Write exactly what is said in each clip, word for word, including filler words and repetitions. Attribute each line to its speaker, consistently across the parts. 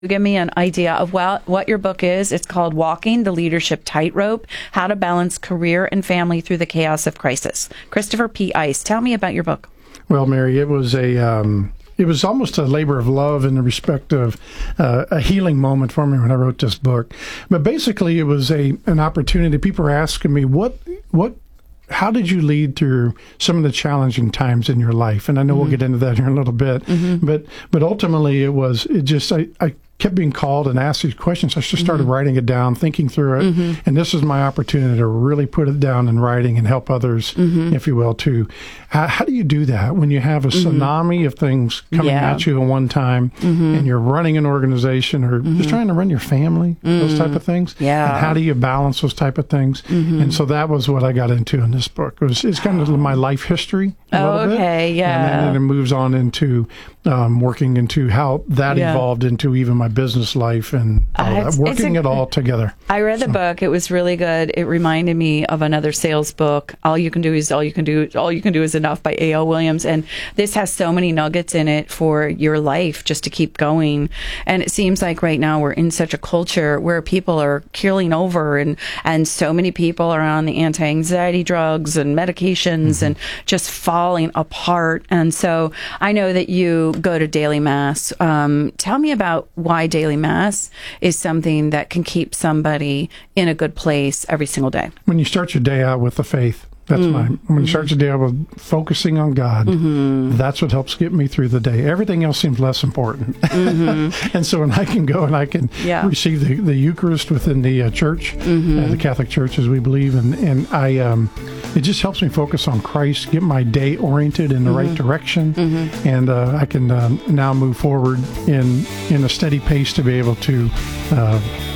Speaker 1: Give me an idea of what, what your book is. It's called Walking the Leadership Tightrope, How to Balance Career and Family Through the Chaos of Crisis. Christopher P. Ice, tell me about your book.
Speaker 2: Well, Mary, it was a um, it was almost a labor of love in the respect of uh, a healing moment for me when I wrote this book. But basically, it was a an opportunity. People were asking me, what what how did you lead through some of the challenging times in your life? And I know mm-hmm. we'll get into that here in a little bit. Mm-hmm. But but ultimately, it was it just I. I kept being called and asked these questions. I just started mm-hmm. writing it down, thinking through it, mm-hmm. and this is my opportunity to really put it down in writing and help others, mm-hmm. if you will, too. How, how do you do that when you have a mm-hmm. tsunami of things coming yeah. at you at one time, mm-hmm. and you're running an organization or mm-hmm. just trying to run your family, mm-hmm. those type of things?
Speaker 1: Yeah.
Speaker 2: And how do you balance those type of things? Mm-hmm. And so that was what I got into in this book. It was, it's kind of my life history a
Speaker 1: oh,
Speaker 2: little
Speaker 1: okay,
Speaker 2: bit.
Speaker 1: yeah.
Speaker 2: And then it moves on into um, working into how that yeah. evolved into even my business life and all uh, that, working a, it all together.
Speaker 1: I read the so. book. It was really good. It reminded me of another sales book, All You Can Do Is All You Can Do. All You Can Do Is Enough by A L Williams. And this has so many nuggets in it for your life just to keep going. And it seems like right now we're in such a culture where people are keeling over and, and so many people are on the anti-anxiety drugs and medications mm-hmm. and just falling apart. And so I know that you go to daily mass. Um, tell me about why daily mass is something that can keep somebody in a good place every single day.
Speaker 2: When you start your day out with the faith, that's mm. mine. When you start your day out with focusing on God, mm-hmm. that's what helps get me through the day. Everything else seems less important. Mm-hmm. And so when I can go and I can yeah. receive the, the Eucharist within the uh, church, mm-hmm. uh, the Catholic Church as we believe, and, and I, um, it just helps me focus on Christ, get my day oriented in the mm-hmm. right direction, mm-hmm. and uh, I can uh, now move forward in, in a steady pace to be able to uh,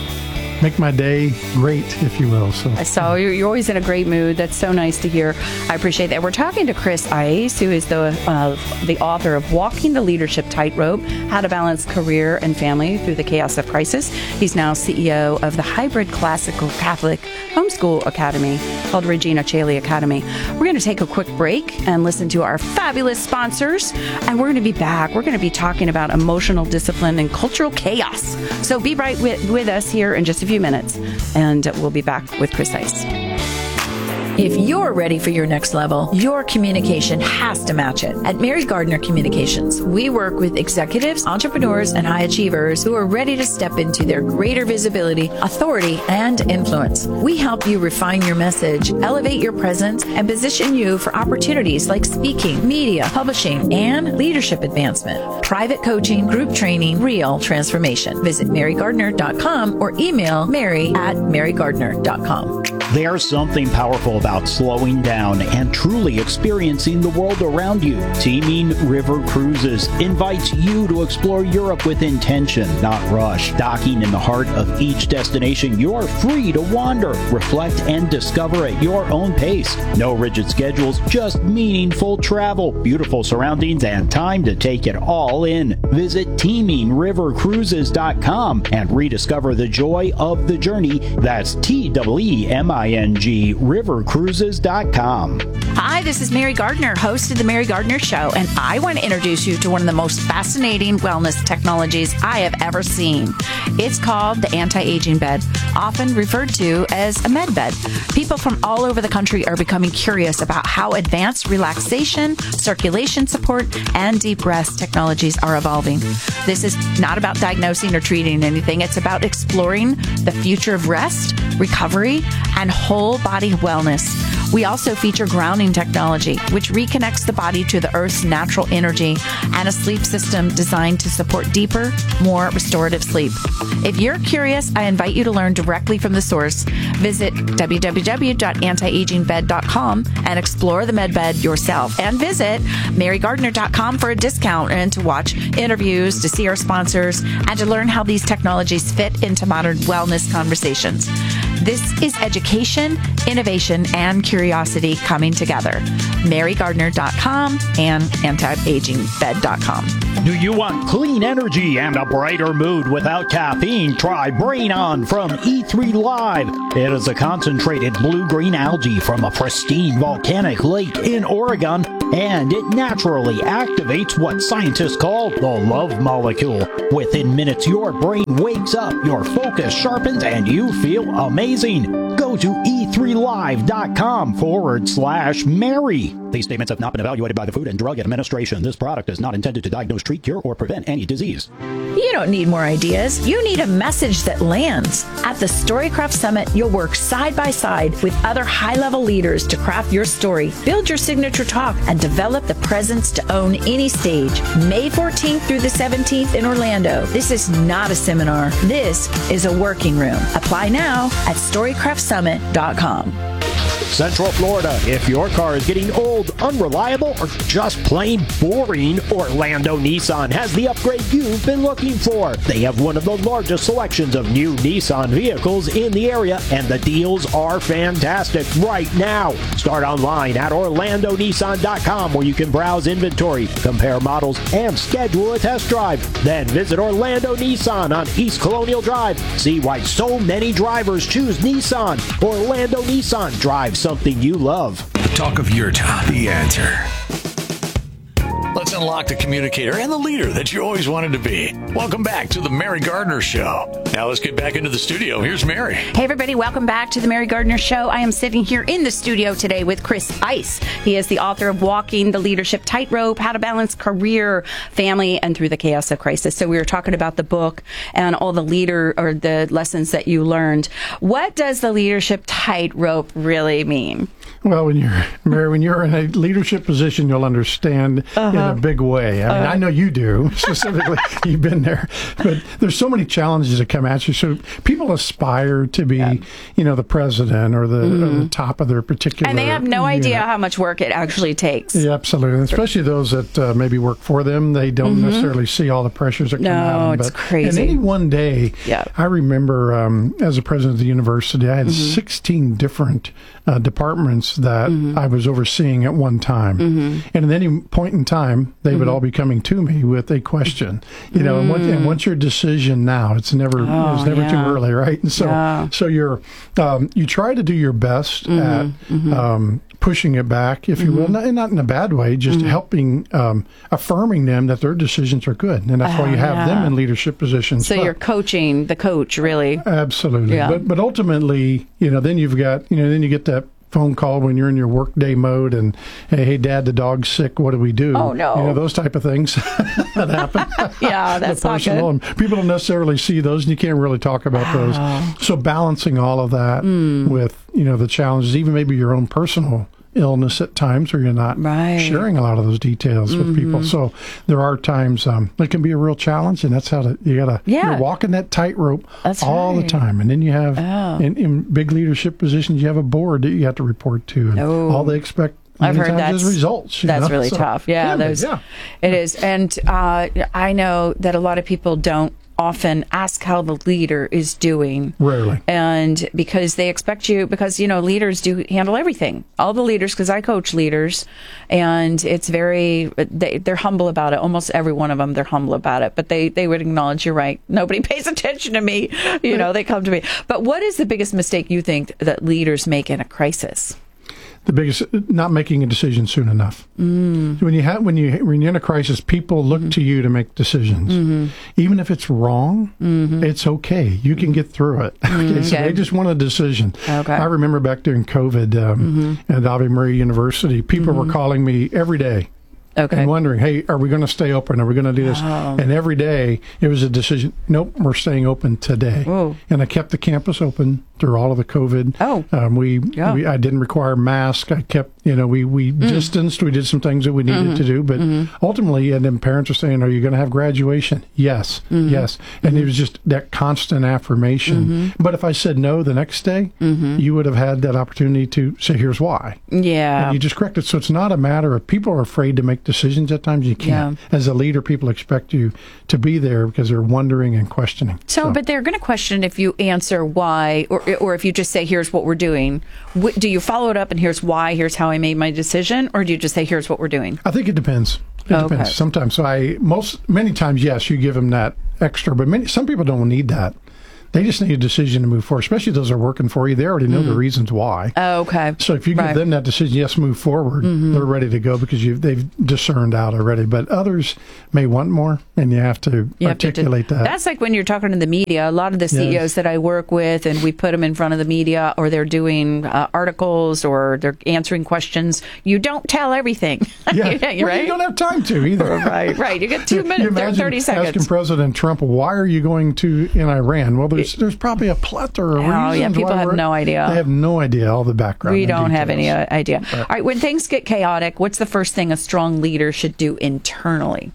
Speaker 2: make my day great, if you will. So,
Speaker 1: so you're, you're always in a great mood. That's so nice to hear. I appreciate that. We're talking to Chris Ice, who is the uh, the author of Walking the Leadership Tightrope, How to Balance Career and Family Through the Chaos of Crisis. He's now C E O of the hybrid classical Catholic homeschool academy called Regina Caeli Academy. We're going to take a quick break and listen to our fabulous sponsors, and we're going to be back. We're going to be talking about emotional discipline and cultural chaos. So be right with, with us here in just a few minutes, and we'll be back with Chris Ice.
Speaker 3: If you're ready for your next level, your communication has to match it. At Mary Gardner Communications, we work with executives, entrepreneurs, and high achievers who are ready to step into their greater visibility, authority, and influence. We help you refine your message, elevate your presence, and position you for opportunities like speaking, media, publishing, and leadership advancement, private coaching, group training, real transformation. Visit mary gardner dot com or email mary at mary gardner dot com.
Speaker 4: There's something powerful about slowing down and truly experiencing the world around you. Teaming River Cruises invites you to explore Europe with intention, not rush. Docking in the heart of each destination, you're free to wander, reflect, and discover at your own pace. No rigid schedules, just meaningful travel, beautiful surroundings, and time to take it all in. Visit teaming river cruises dot com and rediscover the joy of the journey. That's T E E M I N G, river cruises dot com.
Speaker 3: Hi, this is Mary Gardner, host of The Mary Gardner Show, and I want to introduce you to one of the most fascinating wellness technologies I have ever seen. It's called the anti-aging bed, often referred to as a med bed. People from all over the country are becoming curious about how advanced relaxation, circulation support, and deep rest technologies are evolving. This is not about diagnosing or treating anything. It's about exploring the future of rest, recovery, and whole body wellness. We also feature grounding technology, which reconnects the body to the Earth's natural energy, and a sleep system designed to support deeper, more restorative sleep. If you're curious, I invite you to learn directly from the source. Visit w w w dot anti aging bed dot com and explore the MedBed yourself. And visit mary gardner dot com for a discount and to watch interviews, to see our sponsors, and to learn how these technologies fit into modern wellness conversations. This is education, innovation, and curiosity coming together. mary gardner dot com and anti aging bed dot com.
Speaker 4: Do you want clean energy and a brighter mood without caffeine? Try Brain On from E three Live. It is a concentrated blue-green algae from a pristine volcanic lake in Oregon And it naturally activates what scientists call the love molecule. Within minutes, your brain wakes up, your focus sharpens, and you feel amazing. Go to e three live dot com forward slash Mary. These statements have not been evaluated by the Food and Drug Administration. This product is not intended to diagnose, treat, cure, or prevent any disease.
Speaker 3: You don't need more ideas. You need a message that lands. At the Storycraft Summit, you'll work side by side with other high-level leaders to craft your story, build your signature talk, and develop the presence to own any stage. May fourteenth through the seventeenth in Orlando. This is not a seminar. This is a working room. Apply now at storycraft summit dot com.
Speaker 4: Central Florida. If your car is getting old, unreliable, or just plain boring, Orlando Nissan has the upgrade you've been looking for. They have one of the largest selections of new Nissan vehicles in the area, and the deals are fantastic right now. Start online at orlando nissan dot com, where you can browse inventory, compare models, and schedule a test drive. Then visit Orlando Nissan on East Colonial Drive. See why so many drivers choose Nissan. Orlando Nissan. Drive something you love.
Speaker 5: Talk of your town. The Answer. Let's unlock the communicator and the leader that you always wanted to be. Welcome back to the Mary Gardner Show. Now let's get back into the studio. Here's Mary.
Speaker 3: Hey, everybody. Welcome back to the Mary Gardner Show. I am sitting here in the studio today with Chris Ice. He is the author of Walking the Leadership Tightrope, How to Balance Career, Family, and Through the Chaos of Crisis. So we were talking about the book and all the leader or the lessons that you learned. What does the leadership tightrope really mean?
Speaker 2: Well, when you're, Mary, when you're in a leadership position, you'll understand uh-huh. in a big way. I mean, uh-huh. I know you do, specifically. You've been there. But there's so many challenges that come at you. So people aspire to be, yeah. you know, the president or the, mm-hmm. or the top of their particular
Speaker 3: And they have no
Speaker 2: unit.
Speaker 3: idea how much work it actually takes.
Speaker 2: Yeah, absolutely. And especially those that uh, maybe work for them. They don't mm-hmm. necessarily see all the pressures that come
Speaker 3: no,
Speaker 2: at them.
Speaker 3: No, it's
Speaker 2: but
Speaker 3: crazy.
Speaker 2: And any one day,
Speaker 3: yeah.
Speaker 2: I remember um, as a president of the university, I had mm-hmm. sixteen different uh, departments that mm-hmm. I was overseeing at one time. Mm-hmm. And at any point in time, they mm-hmm. would all be coming to me with a question. You know, mm. and, what, and what's your decision now? It's never
Speaker 3: oh,
Speaker 2: it's never
Speaker 3: yeah.
Speaker 2: too early, right? And so
Speaker 3: yeah.
Speaker 2: so you're um, you try to do your best
Speaker 3: mm-hmm.
Speaker 2: at
Speaker 3: mm-hmm.
Speaker 2: Um, pushing it back, if you mm-hmm. will, not, not in a bad way, just mm-hmm. helping, um, affirming them that their decisions are good. And that's uh, why you have
Speaker 3: yeah.
Speaker 2: them in leadership positions.
Speaker 3: So
Speaker 2: but,
Speaker 3: you're coaching the coach, really.
Speaker 2: Absolutely.
Speaker 3: Yeah.
Speaker 2: But but ultimately, you know, then you've got, you know, then you get that phone call when you're in your workday mode and, hey, hey, Dad, the dog's sick. What do we do?
Speaker 3: Oh, no.
Speaker 2: You know, those type of things that happen.
Speaker 3: Yeah, that's not good.
Speaker 2: And people don't necessarily see those, and you can't really talk about
Speaker 3: wow.
Speaker 2: those. So balancing all of that mm. with, you know, the challenges, even maybe your own personal illness at times where you're not
Speaker 3: right. sharing
Speaker 2: a lot of those details mm-hmm. with people. So there are times um, it can be a real challenge, and that's how to, you got to,
Speaker 3: yeah.
Speaker 2: you're walking that tightrope
Speaker 3: that's
Speaker 2: all
Speaker 3: right.
Speaker 2: the time. And then you have,
Speaker 3: oh.
Speaker 2: in, in big leadership positions, you have a board that you have to report to, and
Speaker 3: oh.
Speaker 2: all they expect
Speaker 3: I've heard that's
Speaker 2: results.
Speaker 3: That's
Speaker 2: know?
Speaker 3: really
Speaker 2: so,
Speaker 3: tough. Yeah,
Speaker 2: yeah,
Speaker 3: those,
Speaker 2: yeah.
Speaker 3: it is. And uh, I know that a lot of people don't often ask how the leader is doing.
Speaker 2: Rarely.
Speaker 3: And because they expect you, because, you know, leaders do handle everything. All the leaders, because I coach leaders, and it's very, they, they're humble about it. Almost every one of them, they're humble about it. But they, they would acknowledge, you're right, nobody pays attention to me. You know, they come to me. But what is the biggest mistake you think that leaders make in a crisis?
Speaker 2: The biggest, not making a decision soon enough. Mm. When you have, when you when you're in a crisis, people look mm-hmm. to you to make decisions, mm-hmm. even if it's wrong. Mm-hmm. It's okay. You can get through it.
Speaker 3: Mm-hmm.
Speaker 2: okay, so
Speaker 3: okay.
Speaker 2: they just want a decision.
Speaker 3: Okay.
Speaker 2: I remember back during COVID um, mm-hmm. at Ave Maria University, people mm-hmm. were calling me every day. Okay. And wondering, hey, are we going to stay open? Are we going to do this? Oh. And every day it was a decision. Nope, we're staying open today. Whoa. And I kept the campus open through all of the COVID.
Speaker 3: Oh,
Speaker 2: um, we,
Speaker 3: yeah.
Speaker 2: we I didn't require masks. I kept, you know, we we mm. distanced. We did some things that we needed mm-hmm. to do, but mm-hmm. ultimately, and then parents are saying, "Are you going to have graduation?" Yes, mm-hmm. yes. And mm-hmm. it was just that constant affirmation. Mm-hmm. But if I said no the next day, mm-hmm. you would have had that opportunity to say, "Here's why."
Speaker 3: Yeah,
Speaker 2: and you just correct it. So it's not a matter of people are afraid to make decisions at times. You can't. Yeah. As a leader, people expect you to be there because they're wondering and questioning.
Speaker 3: So, so. but they're going to question if you answer why, or or if you just say, "Here's what we're doing." Do you follow it up and here's why? Here's how I made my decision, or do you just say, "Here's what we're doing"?
Speaker 2: I think it depends. It
Speaker 3: okay.
Speaker 2: depends. Sometimes, so I most many times, yes, you give them that extra, but many some people don't need that. They just need a decision to move forward, especially those that are working for you. They already know mm. the reasons why.
Speaker 1: Oh, okay.
Speaker 2: So if you
Speaker 1: right.
Speaker 2: give them that decision, yes, move forward, mm-hmm. they're ready to go because you've, they've discerned out already. But others may want more, and you have to you articulate have to, that.
Speaker 1: That's like when you're talking to the media. A lot of the C E Os yes. that I work with, and we put them in front of the media, or they're doing uh, articles, or they're answering questions. You don't tell everything.
Speaker 2: Yeah,
Speaker 1: you're
Speaker 2: well,
Speaker 1: right.
Speaker 2: You don't have time to either.
Speaker 1: right, right. You get two minutes,
Speaker 2: you
Speaker 1: thirty seconds.
Speaker 2: Asking President Trump, why are you going to in Iran? Well, there's there's probably a plethora of
Speaker 1: oh,
Speaker 2: reasons.
Speaker 1: Yeah, people have no idea.
Speaker 2: They have no idea all the background.
Speaker 1: We don't
Speaker 2: details.
Speaker 1: have any uh, idea.
Speaker 2: Right.
Speaker 1: All right, when things get chaotic, what's the first thing a strong leader should do internally?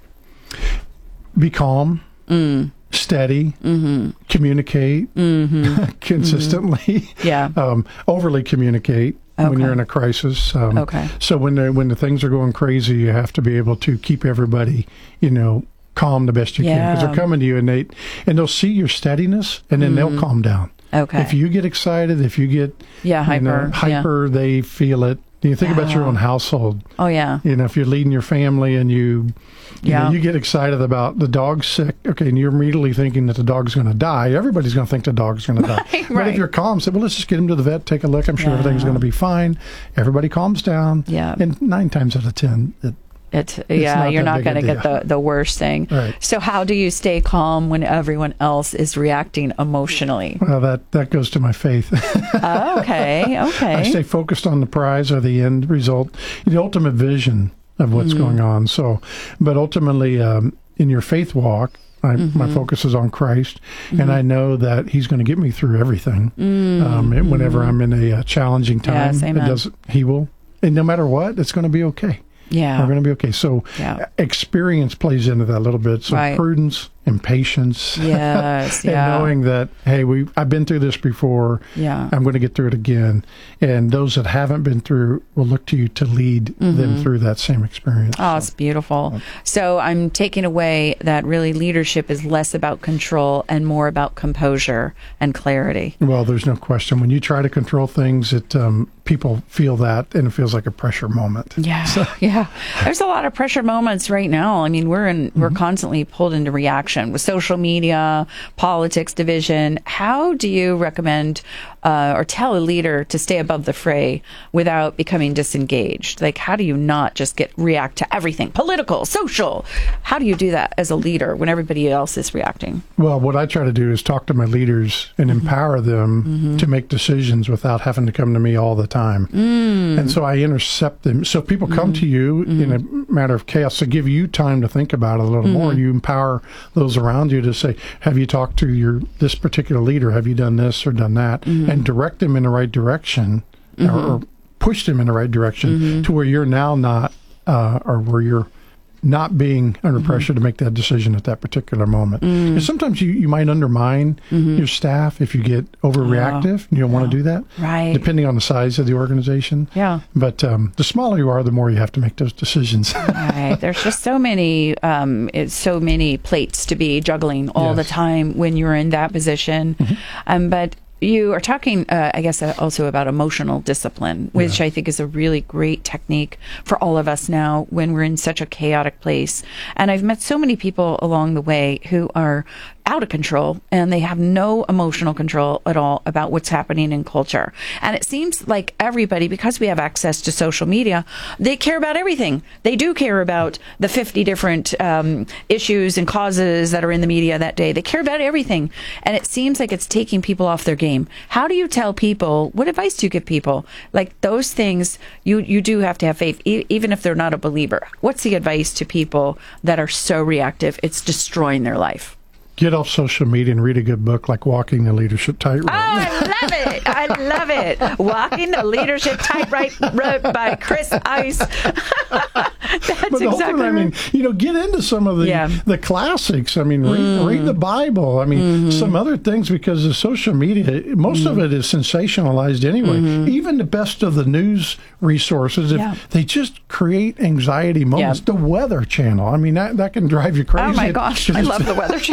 Speaker 2: Be calm,
Speaker 1: mm.
Speaker 2: steady,
Speaker 1: mm-hmm.
Speaker 2: communicate
Speaker 1: mm-hmm.
Speaker 2: consistently.
Speaker 1: Mm-hmm. Yeah, um,
Speaker 2: overly communicate. Okay. When you're in a crisis. Um,
Speaker 1: okay.
Speaker 2: So when the, when the things are going crazy, you have to be able to keep everybody, you know, calm the best you
Speaker 1: yeah.
Speaker 2: can, because they're coming to you and they and they'll see your steadiness, and then mm-hmm. they'll calm down.
Speaker 1: Okay.
Speaker 2: If you get excited, if you get
Speaker 1: yeah hyper,
Speaker 2: you know, hyper,
Speaker 1: yeah.
Speaker 2: they feel it. You think yeah. about your own household.
Speaker 1: Oh yeah.
Speaker 2: You know, if you're leading your family and you, you
Speaker 1: yeah,
Speaker 2: know, you get excited about the dog's sick. Okay, and you're immediately thinking that the dog's going to die. Everybody's going to think the dog's going to die.
Speaker 1: right,
Speaker 2: but
Speaker 1: right.
Speaker 2: if you're calm, say, well, let's just get him to the vet, take a look. I'm sure
Speaker 1: yeah.
Speaker 2: everything's going to be fine. Everybody calms down.
Speaker 1: Yeah.
Speaker 2: And nine times out of ten, it,
Speaker 1: It's, it's yeah,
Speaker 2: not
Speaker 1: you're not going to get the, the worst thing.
Speaker 2: Right.
Speaker 1: So how do you stay calm when everyone else is reacting emotionally?
Speaker 2: Well, that, that goes to my faith.
Speaker 1: oh, okay, okay.
Speaker 2: I stay focused on the prize or the end result, the ultimate vision of what's mm. going on. So, but ultimately, um, in your faith walk, I, mm-hmm. my focus is on Christ, mm-hmm. and I know that He's going to get me through everything. Mm-hmm. Um, and whenever I'm in a, a challenging time,
Speaker 1: yes,
Speaker 2: it does, He will. And no matter what, it's going to be okay.
Speaker 1: Yeah.
Speaker 2: We're going to be okay. So
Speaker 1: yeah.
Speaker 2: experience plays into that a little bit. So
Speaker 1: right.
Speaker 2: prudence and patience.
Speaker 1: Yes,
Speaker 2: and
Speaker 1: yeah.
Speaker 2: knowing that, hey, we I've been through this before.
Speaker 1: Yeah.
Speaker 2: I'm going to get through it again. And those that haven't been through will look to you to lead mm-hmm. them through that same experience.
Speaker 1: Oh, it's beautiful. So I'm taking away that really leadership is less about control and more about composure and clarity.
Speaker 2: Well, there's no question. When you try to control things, it um, people feel that, and it feels like a pressure moment.
Speaker 1: Yeah,
Speaker 2: so.
Speaker 1: yeah. There's a lot of pressure moments right now. I mean, we're in
Speaker 2: Mm-hmm.
Speaker 1: we're constantly pulled into reaction with social media, politics, division. How do you recommend uh, or tell a leader to stay above the fray without becoming disengaged? Like, how do you not just get react to everything, political, social? How do you do that as a leader when everybody else is reacting?
Speaker 2: Well, what I try to do is talk to my leaders and mm-hmm. empower them mm-hmm. to make decisions without having to come to me all the time.
Speaker 1: Mm.
Speaker 2: And so I intercept them. So if people come mm-hmm. to you mm-hmm. in a matter of chaos to give you time to think about it a little mm-hmm. more. You empower those around you to say, have you talked to your this particular leader? Have you done this or done that? Mm-hmm. And direct them in the right direction mm-hmm. or, or push them in the right direction mm-hmm. to where you're now not, uh, or where you're not being under mm-hmm. pressure to make that decision at that particular moment. Mm. And sometimes you, you might undermine mm-hmm. your staff if you get overreactive. Oh, you don't yeah. want to do that.
Speaker 1: Right.
Speaker 2: Depending on the size of the organization.
Speaker 1: Yeah.
Speaker 2: But um, the smaller you are, the more you have to make those decisions.
Speaker 1: Right. There's just so many, um, it's so many plates to be juggling all yes. the time when you're in that position. Mm-hmm. Um, but you are talking, uh, I guess, uh, also about emotional discipline, which yeah. I think is a really great technique for all of us now when we're in such a chaotic place. And I've met so many people along the way who are out of control and they have no emotional control at all about what's happening in culture. And it seems like everybody, because we have access to social media, they care about everything. They do care about the fifty different um, issues and causes that are in the media that day. They care about everything. And it seems like it's taking people off their game. How do you tell people, what advice do you give people? Like those things, you, you do have to have faith, e- even if they're not a believer. What's the advice to people that are so reactive, it's destroying their life?
Speaker 2: Get off social media and read a good book like Walking the Leadership Tightrope.
Speaker 1: Oh, I love it. I love it. Walking the Leadership Tightrope by Chris Ice. That's
Speaker 2: but
Speaker 1: exactly
Speaker 2: I
Speaker 1: right.
Speaker 2: mean, you know, get into some of the
Speaker 1: Yeah.
Speaker 2: the classics. I mean, read,
Speaker 1: Mm.
Speaker 2: read the Bible. I mean,
Speaker 1: Mm-hmm.
Speaker 2: some other things, because the social media, most of it is sensationalized anyway.
Speaker 1: Mm-hmm.
Speaker 2: Even the best of the news resources, if
Speaker 1: Yeah.
Speaker 2: they just create anxiety moments.
Speaker 1: Yeah.
Speaker 2: The Weather Channel, I mean, that, that can drive you crazy.
Speaker 1: Oh my gosh, I love the Weather Channel.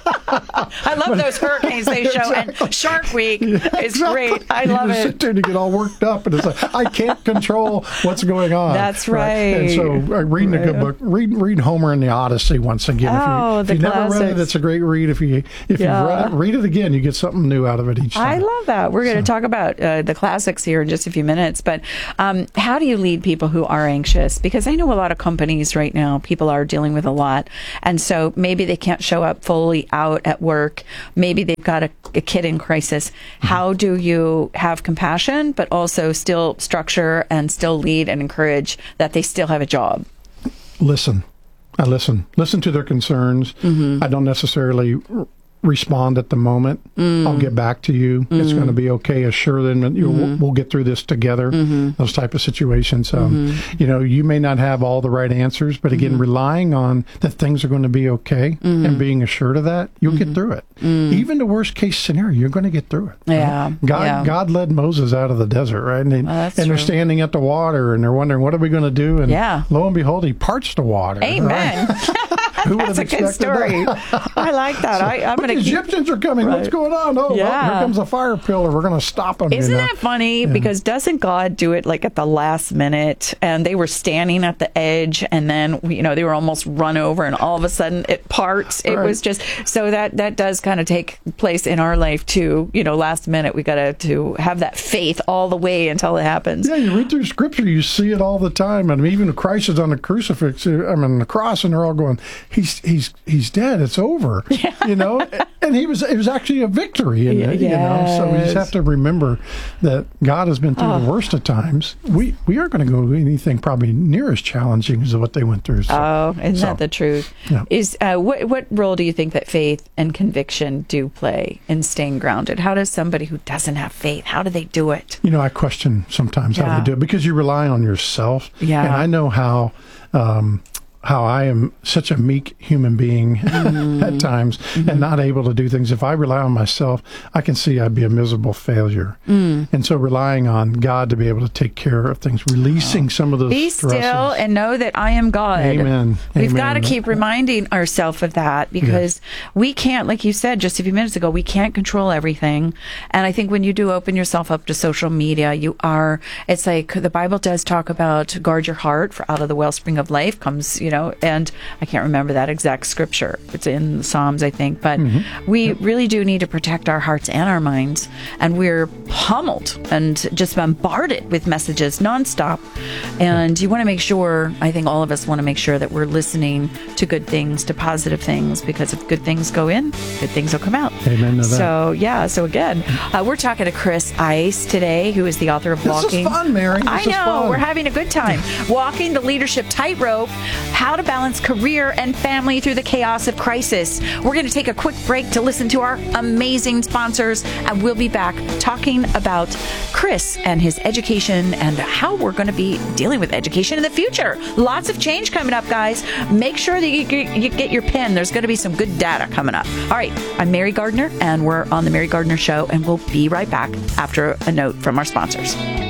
Speaker 1: I love those hurricanes they show,
Speaker 2: Exactly.
Speaker 1: and Shark Week is
Speaker 2: Exactly.
Speaker 1: great. I
Speaker 2: you
Speaker 1: love
Speaker 2: just
Speaker 1: it.
Speaker 2: sit there and you get all worked up, and it's like, I can't control what's going on.
Speaker 1: That's
Speaker 2: And so uh, reading a good book, read read Homer and the Odyssey once again.
Speaker 1: Oh,
Speaker 2: if
Speaker 1: the
Speaker 2: you, if you never read it,
Speaker 1: classics.
Speaker 2: it's a great read. If you if
Speaker 1: Yeah.
Speaker 2: you've read it, read it again. You get something new out of it each time.
Speaker 1: I love that. We're going to talk about uh, the classics here in just a few minutes. But um, how do you lead people who are anxious? Because I know a lot of companies right now, people are dealing with a lot. And so maybe they can't show up fully out at work. Maybe they've got a, a kid in crisis.
Speaker 2: Mm-hmm.
Speaker 1: How do you have compassion, but also still structure and still lead and encourage that they still have a job?
Speaker 2: Listen. I listen. Listen to their concerns.
Speaker 1: Mm-hmm.
Speaker 2: I don't necessarily r- respond at the moment.
Speaker 1: Mm.
Speaker 2: I'll get back to you. Mm. It's going to be okay. Assure them that you know,
Speaker 1: Mm-hmm.
Speaker 2: we'll, we'll get through this together.
Speaker 1: Mm-hmm.
Speaker 2: Those type of situations. Um, mm-hmm. You know, you may not have all the right answers, but again, mm-hmm. relying on that things are going to be okay
Speaker 1: Mm-hmm.
Speaker 2: and being assured of that, you'll mm-hmm. get through it. Mm. Even the worst case scenario, you're going to get through it.
Speaker 1: Yeah.
Speaker 2: Right? God,
Speaker 1: yeah.
Speaker 2: God led Moses out of the desert, right? And, they,
Speaker 1: Well, that's
Speaker 2: and they're
Speaker 1: true.
Speaker 2: standing at the water and they're wondering, what are we going to do? And
Speaker 1: Yeah.
Speaker 2: lo and behold, he parts the water.
Speaker 1: Amen.
Speaker 2: Right? Who would
Speaker 1: That's
Speaker 2: have
Speaker 1: a good
Speaker 2: expected
Speaker 1: story.
Speaker 2: that?
Speaker 1: I like that. I, I'm
Speaker 2: But
Speaker 1: going
Speaker 2: the
Speaker 1: to keep.
Speaker 2: Egyptians are coming. What's
Speaker 1: Right.
Speaker 2: going on? Oh, well,
Speaker 1: Yeah.
Speaker 2: here comes a fire pillar. We're going to stop them.
Speaker 1: Isn't
Speaker 2: you know?
Speaker 1: that funny? Because doesn't God do it like at the last minute? And they were standing at the edge, and then you know they were almost run over, and all of a sudden it parts. It
Speaker 2: Right.
Speaker 1: was just so that that does kind of take place in our life too. You know, last minute we got to to have that faith all the way until it happens.
Speaker 2: Yeah, you read through Scripture, you see it all the time, and even Christ is on the crucifix. I mean, the cross, and they're all going, "He's he's he's dead. It's over." Yeah. You know, and he was it was actually a victory. In it, You know, so we just have to remember that God has been through
Speaker 1: Oh.
Speaker 2: the worst of times. We we aren't going to go anything probably near as challenging as what they went through. So,
Speaker 1: Oh, isn't
Speaker 2: so,
Speaker 1: that the truth?
Speaker 2: Yeah.
Speaker 1: Is uh, what what role do you think that faith and conviction do play in staying grounded? How does somebody who doesn't have faith, how do they do it?
Speaker 2: You know, I question sometimes how
Speaker 1: Yeah.
Speaker 2: they do it because you rely on yourself.
Speaker 1: Yeah.
Speaker 2: And I know how um, how I am such a meek human being
Speaker 1: Mm-hmm.
Speaker 2: at times mm-hmm. and not able to do things. If I rely on myself, I can see I'd be a miserable failure. Mm. And so relying on God to be able to take care of things, releasing oh. some of those
Speaker 1: Be
Speaker 2: stresses.
Speaker 1: still and know that I am God.
Speaker 2: Amen.
Speaker 1: We've
Speaker 2: Amen.
Speaker 1: got to keep reminding ourselves of that because yes. we can't, like you said just a few minutes ago, we can't control everything. And I think when you do open yourself up to social media, you are, it's like the Bible does talk about guard your heart, for out of the wellspring of life comes, you know, and I can't remember that exact scripture. It's in the Psalms, I think. But mm-hmm. we yep. really do need to protect our hearts and our minds. And we're pummeled and just bombarded with messages nonstop. And you want to make sure, I think all of us want to make sure that we're listening to good things, to positive things, because if good things go in, good things will come out.
Speaker 2: Amen to that.
Speaker 1: So, yeah. So, again, uh, we're talking to Chris Ice today, who is the author of
Speaker 2: this
Speaker 1: Walking.
Speaker 2: This is fun, Mary. This
Speaker 1: I
Speaker 2: is
Speaker 1: know.
Speaker 2: fun.
Speaker 1: We're having a good time. Walking the Leadership Tightrope, how to balance career and family through the chaos of crisis. We're going to take a quick break to listen to our amazing sponsors, and we'll be back talking about Chris and his education and how we're going to be dealing with education in the future. Lots of change coming up, guys. Make sure that you, you get your pen. There's going to be some good data coming up. All right, I'm Mary Gardner, and we're on the Mary Gardner Show, and we'll be right back after a note from our sponsors.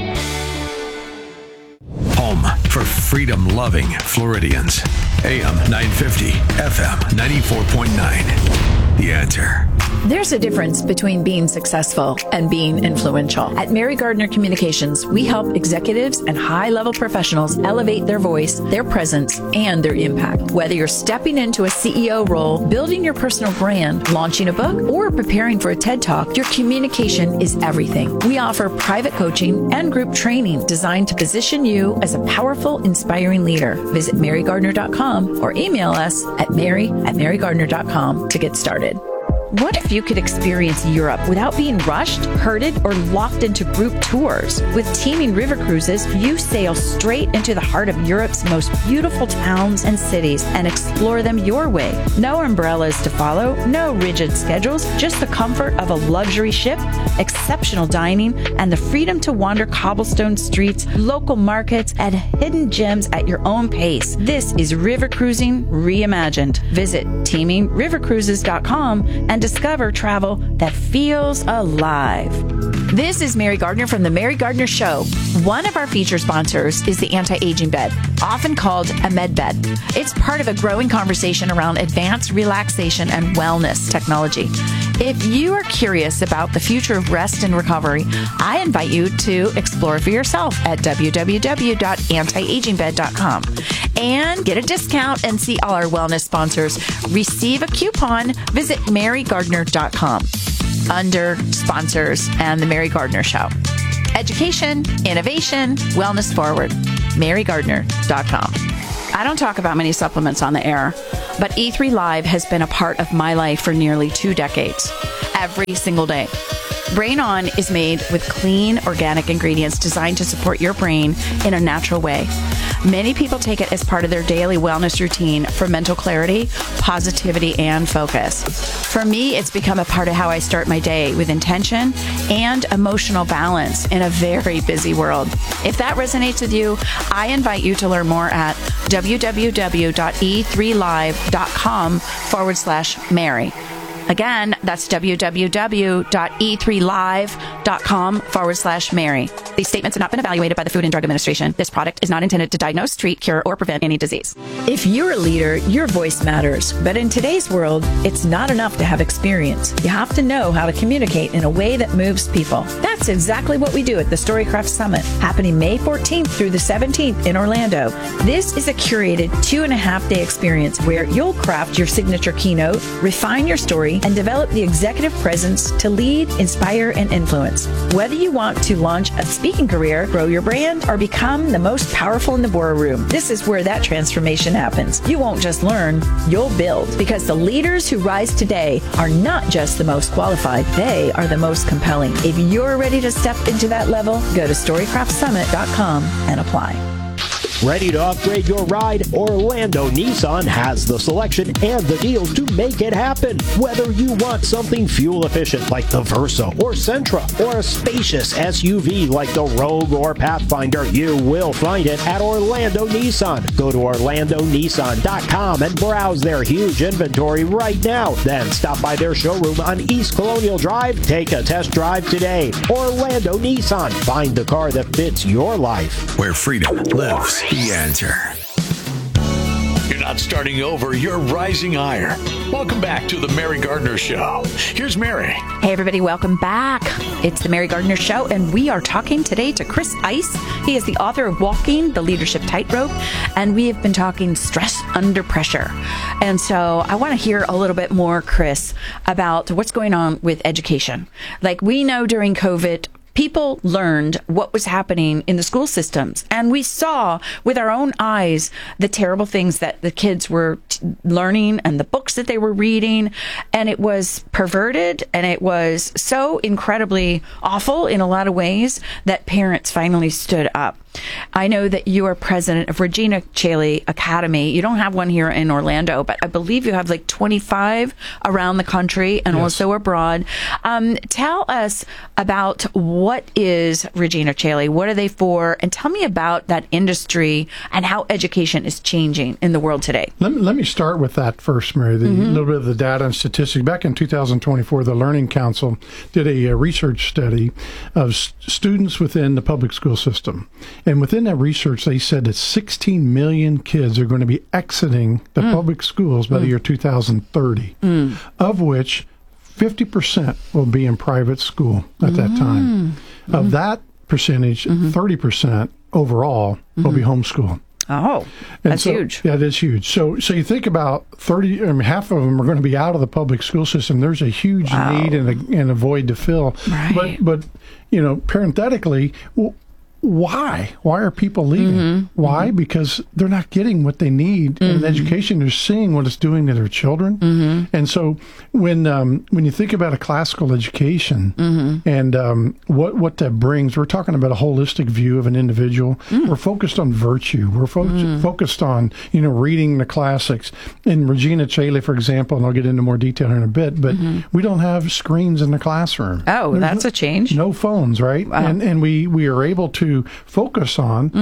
Speaker 5: Home for freedom-loving Floridians. A M nine fifty, F M ninety-four point nine. The Answer.
Speaker 3: There's a difference between being successful and being influential. At Mary Gardner Communications, we help executives and high-level professionals elevate their voice, their presence, and their impact. Whether you're stepping into a C E O role, building your personal brand, launching a book, or preparing for a TED Talk, your communication is everything. We offer private coaching and group training designed to position you as a powerful, inspiring leader. Visit mary gardner dot com or email us at mary at mary gardner dot com to get started. What if you could experience Europe without being rushed, herded, or locked into group tours? With Teaming River Cruises, you sail straight into the heart of Europe's most beautiful towns and cities and explore them your way. No umbrellas to follow, no rigid schedules, just the comfort of a luxury ship, exceptional dining, and the freedom to wander cobblestone streets, local markets, and hidden gems at your own pace. This is river cruising reimagined. Visit teaming river cruises dot com and discover travel that feels alive. This is Mary Gardner from The Mary Gardner Show. One of our feature sponsors is the Anti-Aging Bed, often called a med bed. It's part of a growing conversation around advanced relaxation and wellness technology. If you are curious about the future of rest and recovery, I invite you to explore for yourself at w w w dot anti aging bed dot com and get a discount and see all our wellness sponsors. Receive a coupon. Visit mary gardner dot com under sponsors and The Mary Gardner Show. Education, innovation, wellness forward. mary gardner dot com. I don't talk about many supplements on the air, but E three Live has been a part of my life for nearly two decades, every single day. Brain On is made with clean, organic ingredients designed to support your brain in a natural way. Many people take it as part of their daily wellness routine for mental clarity, positivity, and focus. For me, it's become a part of how I start my day with intention and emotional balance in a very busy world. If that resonates with you, I invite you to learn more at w w w dot e three live dot com forward slash Mary. Again, that's w w w dot e three live dot com forward slash Mary. These statements have not been evaluated by the Food and Drug Administration. This product is not intended to diagnose, treat, cure, or prevent any disease.
Speaker 6: If you're a leader, your voice matters. But in today's world, it's not enough to have experience. You have to know how to communicate in a way that moves people. That's exactly what we do at the Storycraft Summit, happening May fourteenth through the seventeenth in Orlando. This is a curated two and a half day experience where you'll craft your signature keynote, refine your story, and develop the executive presence to lead, inspire, and influence. Whether you want to launch a speaking career, grow your brand, or become the most powerful in the boardroom, this is where that transformation happens. You won't just learn, you'll build, because the leaders who rise today are not just the most qualified, they are the most compelling. If you're ready to step into that level, go to storycraft summit dot com and apply.
Speaker 4: Ready to upgrade your ride? Orlando Nissan has the selection and the deals to make it happen. Whether you want something fuel efficient like the Versa or Sentra, or a spacious S U V like the Rogue or Pathfinder, you will find it at Orlando Nissan. Go to orlando nissan dot com and browse their huge inventory right now. Then stop by their showroom on East Colonial Drive. Take a test drive today. Orlando Nissan. Find the car that fits your life.
Speaker 5: Where freedom lives. The answer. You're not starting over, you're rising higher. Welcome back to the Mary Gardner Show. Here's Mary.
Speaker 3: Hey, everybody, welcome back. It's the Mary Gardner Show, and we are talking today to Chris Ice. He is the author of Walking the Leadership Tightrope, and we have been talking stress under pressure. And so I want to hear a little bit more, Chris, about what's going on with education. Like, we know during COVID, people learned what was happening in the school systems, and we saw with our own eyes the terrible things that the kids were t- learning and the books that they were reading, and it was perverted, and it was so incredibly awful in a lot of ways that parents finally stood up. I know that you are president of Regina Caeli Academy. You don't have one here in Orlando, but I believe you have like twenty-five around the country and yes. also abroad. Um, tell us about what is Regina Caeli, what are they for, and tell me about that industry and how education is changing in the world today.
Speaker 2: Let me, let me start with that first, Mary, the, mm-hmm. a little bit of the data and statistics. Back in two thousand twenty-four, the Learning Council did a, a research study of s- students within the public school system. And within that research, they said that sixteen million kids are going to be exiting the mm. public schools by mm. the year two thousand thirty, mm. of which fifty percent will be in private school at mm. that time. Mm. Of that percentage, mm-hmm. thirty percent overall mm-hmm. will be homeschooled.
Speaker 3: Oh, that's
Speaker 2: so,
Speaker 3: huge.
Speaker 2: Yeah, that's huge. So, so you think about thirty, I mean, half of them are going to be out of the public school system. There's a huge wow. need and a, and a void to fill.
Speaker 3: Right.
Speaker 2: But, but, you know, parenthetically, well, why? Why are people leaving? Mm-hmm. Why? Mm-hmm. Because they're not getting what they need mm-hmm. in education. They're seeing what it's doing to their children. Mm-hmm. And so when um, when you think about a classical education mm-hmm. and um, what, what that brings, we're talking about a holistic view of an individual. Mm. We're focused on virtue. We're fo- mm. focused on, you know, reading the classics. In Regina Caeli, for example, and I'll get into more detail in a bit, but mm-hmm. we don't have screens in the classroom.
Speaker 3: Oh, There's that's no, a change.
Speaker 2: No phones, right?
Speaker 3: Wow.
Speaker 2: And, and we, we are able to focus on mm.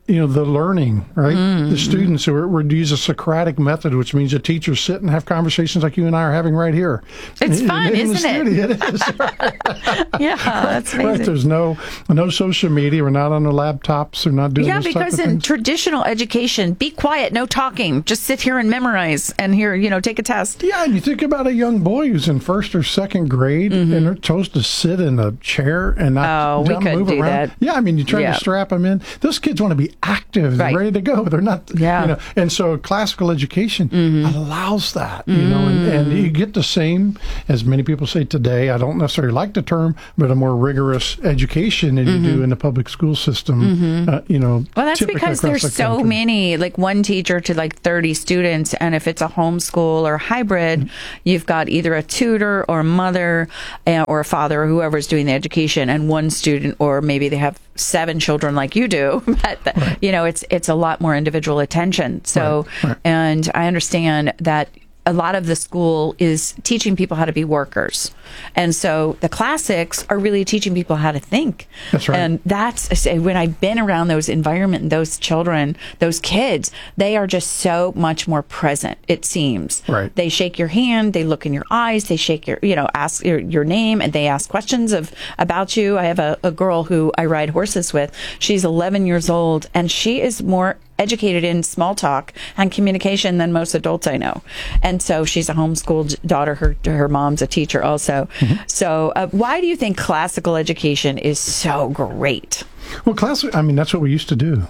Speaker 2: you know, the learning, right? Mm-hmm. The students who would use a Socratic method, which means the teachers sit and have conversations like you and I are having right here.
Speaker 3: It's
Speaker 2: in,
Speaker 3: fun,
Speaker 2: in, in
Speaker 3: isn't
Speaker 2: it?
Speaker 3: It
Speaker 2: is.
Speaker 3: Yeah, that's amazing.
Speaker 2: Right. There's no no social media. We're not on our laptops. We're not doing
Speaker 3: yeah,
Speaker 2: those type
Speaker 3: because
Speaker 2: of
Speaker 3: in
Speaker 2: things.
Speaker 3: traditional education, be quiet, no talking. Just sit here and memorize and here, you know, take a test.
Speaker 2: Yeah, and you think about a young boy who's in first or second grade, mm-hmm. and they're supposed to sit in a chair and not,
Speaker 3: oh, we
Speaker 2: not
Speaker 3: couldn't
Speaker 2: move
Speaker 3: do
Speaker 2: around.
Speaker 3: That.
Speaker 2: Yeah, I mean, you try
Speaker 3: yeah.
Speaker 2: to strap them in. Those kids want to be active,
Speaker 3: right.
Speaker 2: ready to go. They're not,
Speaker 3: yeah.
Speaker 2: you know. And so classical education
Speaker 3: mm-hmm.
Speaker 2: allows that, you mm-hmm. know, and, and you get the same, as many people say today, I don't necessarily like the term, but a more rigorous education than mm-hmm. you do in the public school system,
Speaker 3: mm-hmm.
Speaker 2: uh, you know.
Speaker 3: Well, that's because there's
Speaker 2: the
Speaker 3: so
Speaker 2: country.
Speaker 3: many, like one teacher to like thirty students, and if it's a homeschool or hybrid, mm-hmm. you've got either a tutor or a mother uh, or a father or whoever's doing the education, and one student, or maybe they have seven children like you do. But
Speaker 2: right.
Speaker 3: you know, it's it's a lot more individual attention. So,
Speaker 2: right. Right.
Speaker 3: and I understand that a lot of the school is teaching people how to be workers. And so the classics are really teaching people how to think.
Speaker 2: That's right.
Speaker 3: And that's when I've been around those environment and those children, those kids, they are just so much more present, it seems.
Speaker 2: Right.
Speaker 3: They shake your hand, they look in your eyes, they shake your, you know, ask your, your name, and they ask questions of about you. I have a, a girl who I ride horses with. She's eleven years old, and she is more educated in small talk and communication than most adults I know. And so she's a homeschooled daughter. Her her mom's a teacher also. Mm-hmm. So uh, why do you think classical education is so great?
Speaker 2: Well, classic, I mean, that's what we used to do.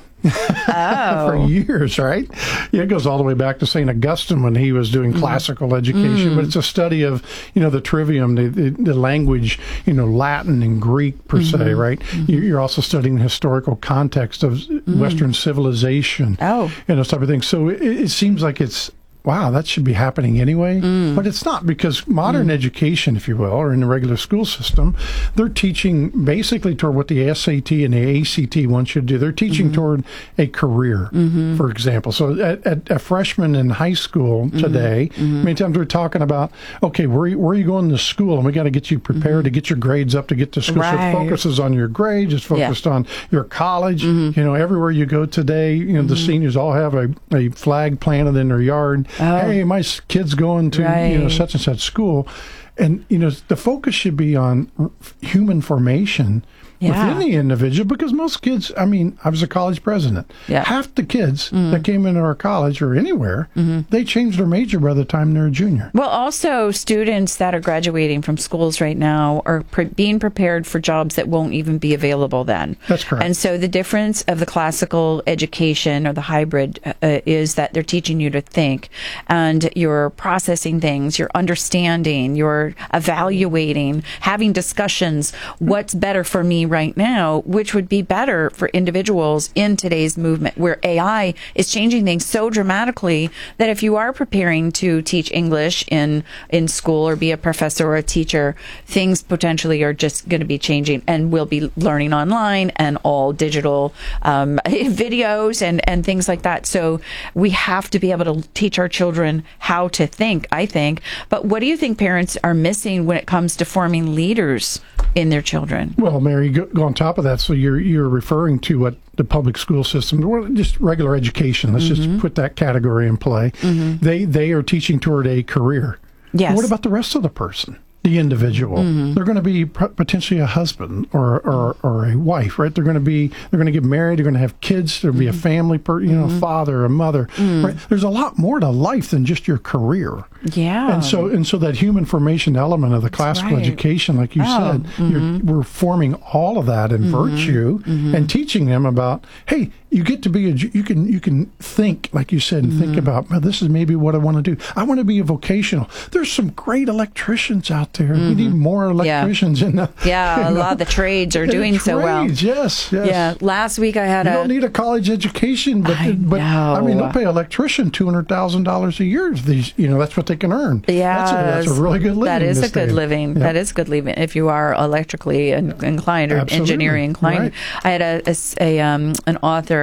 Speaker 3: Oh.
Speaker 2: For years, right? Yeah, it goes all the way back to Saint Augustine when he was doing mm. classical education. Mm. But it's a study of, you know, the trivium, the, the, the language, you know, Latin and Greek per mm-hmm. se, right? Mm-hmm. You're also studying the historical context of mm. Western civilization.
Speaker 3: Oh.
Speaker 2: And those type of things. So it, it seems like it's, wow, that should be happening anyway. Mm. But it's not, because modern mm. education, if you will, or in the regular school system, they're teaching basically toward what the S A T and the A C T wants you to do. They're teaching mm-hmm. toward a career, mm-hmm. for example. So at, at a freshman in high school today, mm-hmm. many times we're talking about, okay, where, where are you going to school? And we got to get you prepared mm-hmm. to get your grades up to get to school.
Speaker 3: Right.
Speaker 2: So it focuses on your grades. It's focused yeah. on your college. Mm-hmm. You know, everywhere you go today, you know, mm-hmm. the seniors all have a, a flag planted in their yard. Oh. Hey, my kid's going to right. you know such and such school, and you know the focus should be on human formation yeah. within the individual, because most kids, I mean, I was a college president. Yeah. Half the kids mm-hmm. that came into our college or anywhere, mm-hmm. they changed their major by the time they're a junior.
Speaker 3: Well, also students that are graduating from schools right now are pre- being prepared for jobs that won't even be available then.
Speaker 2: That's correct.
Speaker 3: And so the difference of the classical education or the hybrid uh, is that they're teaching you to think, and you're processing things, you're understanding, you're evaluating, having discussions. What's better for me right now, which would be better for individuals in today's movement where A I is changing things so dramatically that if you are preparing to teach English in in school or be a professor or a teacher, things potentially are just going to be changing, and we'll be learning online and all digital um, videos and, and things like that. So we have to be able to teach our children how to think, I think. But what do you think parents are missing when it comes to forming leaders in their children?
Speaker 2: Well, Mary, go, go on top of that. So you're you're referring to what the public school system, or just regular education. Let's mm-hmm. just put that category in play. Mm-hmm. They they are teaching toward a career.
Speaker 3: Yes.
Speaker 2: What about the rest of the person? The individual. Mm-hmm. They're going to be p- potentially a husband or, or or a wife, right? They're going to be they're going to get married. They're going to have kids. There'll be mm-hmm. a family, per, you know, mm-hmm. father, a mother. Mm-hmm. Right? There's a lot more to life than just your career.
Speaker 3: Yeah.
Speaker 2: And so and so that human formation element of the
Speaker 3: That's
Speaker 2: classical
Speaker 3: right. education,
Speaker 2: like you
Speaker 3: oh.
Speaker 2: said,
Speaker 3: mm-hmm.
Speaker 2: you're, we're forming all of that in mm-hmm. virtue mm-hmm. and teaching them about, hey, you get to be a you can you can think, like you said, and mm-hmm. think about, well, this is maybe what I want to do. I want to be a vocational. There's some great electricians out there. Mm-hmm. We need more electricians
Speaker 3: yeah.
Speaker 2: in the
Speaker 3: yeah. A know, lot of the trades are doing
Speaker 2: trades,
Speaker 3: so well.
Speaker 2: Yes, yes.
Speaker 3: Yeah. Last week I had
Speaker 2: you
Speaker 3: a.
Speaker 2: You don't need a college education, but
Speaker 3: I
Speaker 2: but
Speaker 3: know.
Speaker 2: I mean, they'll pay an electrician two hundred thousand dollars a year. These, you know, that's what they can earn.
Speaker 3: Yeah,
Speaker 2: that's a, that's a really good living.
Speaker 3: That is a good
Speaker 2: day.
Speaker 3: living.
Speaker 2: Yeah.
Speaker 3: That is good living if you are electrically inclined or
Speaker 2: Absolutely.
Speaker 3: engineering inclined.
Speaker 2: Right.
Speaker 3: I had a, a, a um, an author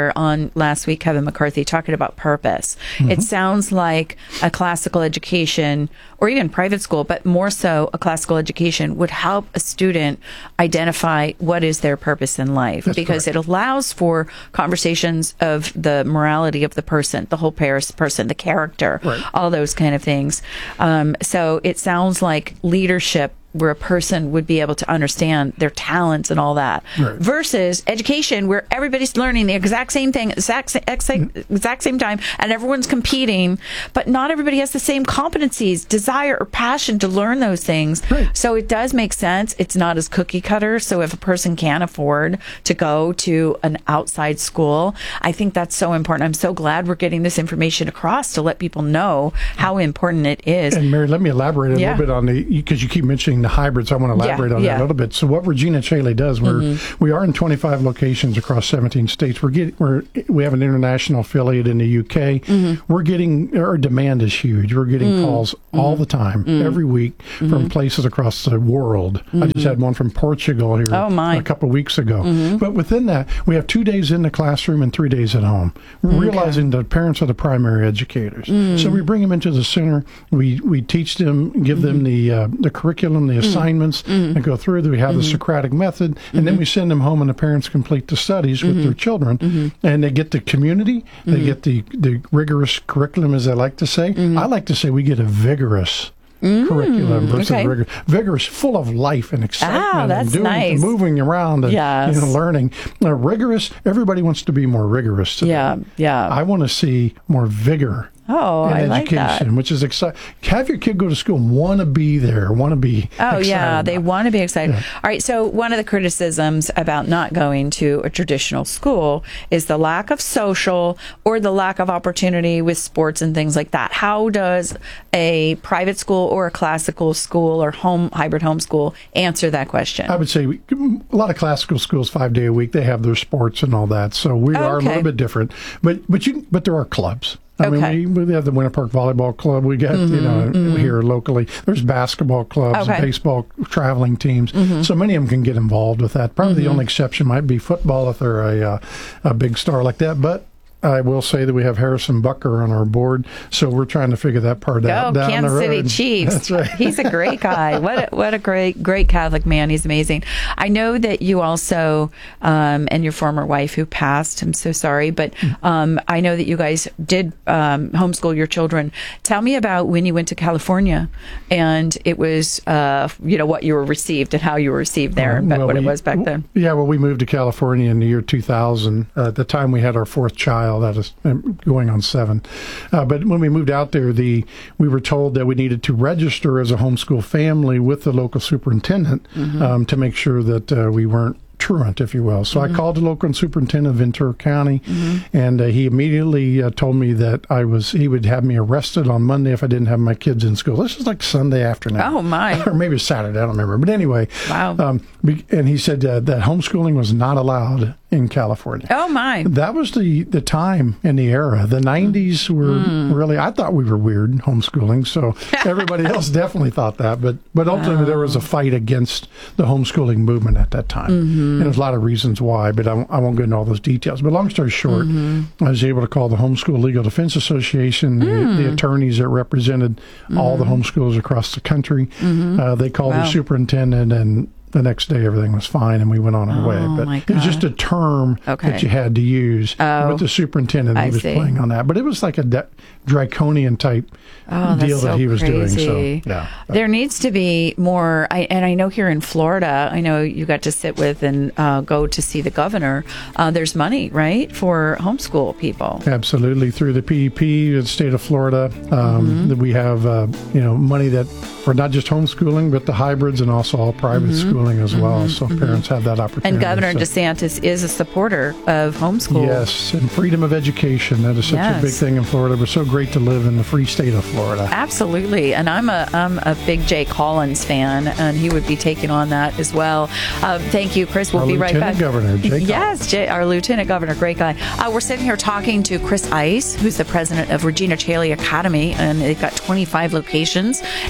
Speaker 1: speaker on last week, Kevin McCarthy, talking about purpose. Mm-hmm. It sounds like a classical education or even private school, but more so a classical education would help a student identify what is their purpose in life. That's because correct. It allows for conversations of the morality of the person, the whole person, the character, right. all those kind of things. Um, so it sounds like leadership where a person would be able to understand their talents and all that, right. versus education where everybody's learning the exact same thing, exact, exact, exact same time, and everyone's competing, but not everybody has the same competencies, desire, or passion to learn those things. Right. So it does make sense. It's not as cookie cutter. So if a person can't afford to go to an outside school, I think that's so important. I'm so glad we're getting this information across to let people know how important it is.
Speaker 2: And Mary, let me elaborate a yeah. little bit on the, because you keep mentioning the hybrids. I want to elaborate yeah, on yeah. that a little bit. So what Regina Caeli does, we're, mm-hmm. we are in twenty-five locations across seventeen states. We're getting, we're, we have an international affiliate in the U K. Mm-hmm. We're getting, our demand is huge. We're getting mm-hmm. calls all the time, mm-hmm. every week, mm-hmm. from places across the world. Mm-hmm. I just had one from Portugal here
Speaker 1: oh, my.
Speaker 2: a couple of weeks ago. Mm-hmm. But within that, we have two days in the classroom and three days at home. We're okay. realizing the parents are the primary educators. Mm-hmm. So we bring them into the center. We we teach them, give mm-hmm. them the uh, the curriculum, the assignments, mm-hmm. and go through. We have mm-hmm. the Socratic method, and mm-hmm. then we send them home, and the parents complete the studies with mm-hmm. their children, mm-hmm. and they get the community, they mm-hmm. get the, the rigorous curriculum, as I like to say. Mm-hmm. I like to say we get a vigorous Mm, curriculum versus okay. rigor, vigorous, full of life and excitement,
Speaker 1: ah, that's
Speaker 2: and doing,
Speaker 1: nice.
Speaker 2: moving around and
Speaker 1: yes.
Speaker 2: you know, learning. Uh, rigorous. Everybody wants to be more rigorous today.
Speaker 1: Yeah, yeah.
Speaker 2: I want to see more vigor.
Speaker 1: Oh,
Speaker 2: in
Speaker 1: I
Speaker 2: education,
Speaker 1: like that.
Speaker 2: Which is exciting. Have your kid go to school, want to be there, want to be
Speaker 1: Oh,
Speaker 2: excited
Speaker 1: yeah, they
Speaker 2: about.
Speaker 1: want to be excited.
Speaker 2: Yeah.
Speaker 1: All right, so one of the criticisms about not going to a traditional school is the lack of social or the lack of opportunity with sports and things like that. How does a private school or a classical school or home hybrid homeschool answer that question?
Speaker 2: I would say we, a lot of classical schools, five day a week, they have their sports and all that. So we
Speaker 1: oh,
Speaker 2: are
Speaker 1: okay.
Speaker 2: a little bit different. But but you but there are clubs. I
Speaker 1: okay.
Speaker 2: mean, we, we have the Winter Park Volleyball Club. We got, mm-hmm, you know, mm-hmm. here locally. There's basketball clubs,
Speaker 1: okay.
Speaker 2: baseball traveling teams. Mm-hmm. So many of them can get involved with that. Probably mm-hmm. the only exception might be football if they're a, uh, a big star like that. But I will say that we have Harrison Bucker on our board, so we're trying to figure that part out.
Speaker 1: Go
Speaker 2: down
Speaker 1: Kansas
Speaker 2: the road.
Speaker 1: City Chiefs.
Speaker 2: That's right.
Speaker 1: He's a great guy. What a, what a great great Catholic man. He's amazing. I know that you also um, and your former wife who passed. I'm so sorry, but um, I know that you guys did um, homeschool your children. Tell me about when you went to California, and it was uh, you know what you were received and how you were received there,
Speaker 2: uh,
Speaker 1: but
Speaker 2: well,
Speaker 1: what
Speaker 2: we,
Speaker 1: it was back then.
Speaker 2: Yeah, well, we moved to California in the year two thousand. Uh, at the time, we had our fourth child. That is going on seven. Uh, but when we moved out there, the we were told that we needed to register as a homeschool family with the local superintendent mm-hmm. um, to make sure that uh, we weren't truant, if you will. So mm-hmm. I called the local superintendent of Ventura County, mm-hmm. and uh, he immediately uh, told me that I was he would have me arrested on Monday if I didn't have my kids in school. This is like Sunday afternoon.
Speaker 1: Oh, my.
Speaker 2: Or maybe Saturday, I don't remember. But anyway.
Speaker 1: Wow.
Speaker 2: Um, and he said uh, that homeschooling was not allowed in California.
Speaker 1: Oh, my.
Speaker 2: That was the, the time and the era. The nineties were mm. really, I thought we were weird homeschooling, so everybody else definitely thought that. But but ultimately, oh. there was a fight against the homeschooling movement at that time. Mm-hmm. And there's a lot of reasons why, but I, I won't go into all those details. But long story short, mm-hmm. I was able to call the Homeschool Legal Defense Association, mm. the, the attorneys that represented mm-hmm. all the homeschoolers across the country. Mm-hmm. Uh, they called wow. the superintendent, and the next day everything was fine, and we went on our
Speaker 1: oh,
Speaker 2: way. But
Speaker 1: my
Speaker 2: it was just a term
Speaker 1: okay.
Speaker 2: that you had to use
Speaker 1: oh,
Speaker 2: with the superintendent. He
Speaker 1: I
Speaker 2: was
Speaker 1: see.
Speaker 2: playing on that. But it was like a de- draconian type
Speaker 1: oh,
Speaker 2: deal
Speaker 1: so
Speaker 2: that he was
Speaker 1: crazy.
Speaker 2: doing. So, yeah.
Speaker 1: There needs to be more, I, and I know here in Florida, I know you got to sit with and uh, go to see the governor. Uh, there's money, right, for homeschool people.
Speaker 2: Absolutely. Through the P E P, the state of Florida, um, mm-hmm. that we have uh, you know money that for not just homeschooling, but the hybrids and also all private mm-hmm. schooling as well. Mm-hmm. So mm-hmm. parents have that opportunity.
Speaker 1: And Governor
Speaker 2: so.
Speaker 1: DeSantis is a supporter of homeschool.
Speaker 2: Yes, and freedom of education. That is such
Speaker 1: yes.
Speaker 2: a big thing in Florida. We're so great to live in the free state of Florida.
Speaker 1: Absolutely. And I'm a I'm a big Jay Collins fan, and he would be taking on that as well. Uh, thank you, Chris. We'll
Speaker 2: our
Speaker 1: be right back.
Speaker 2: Governor, Jay
Speaker 1: yes, Jay, our Lieutenant Governor, great guy. Uh, we're sitting here talking to Chris Ice, who's the president of Regina Caeli Academy, and they've got twenty-five locations. It's a Catholic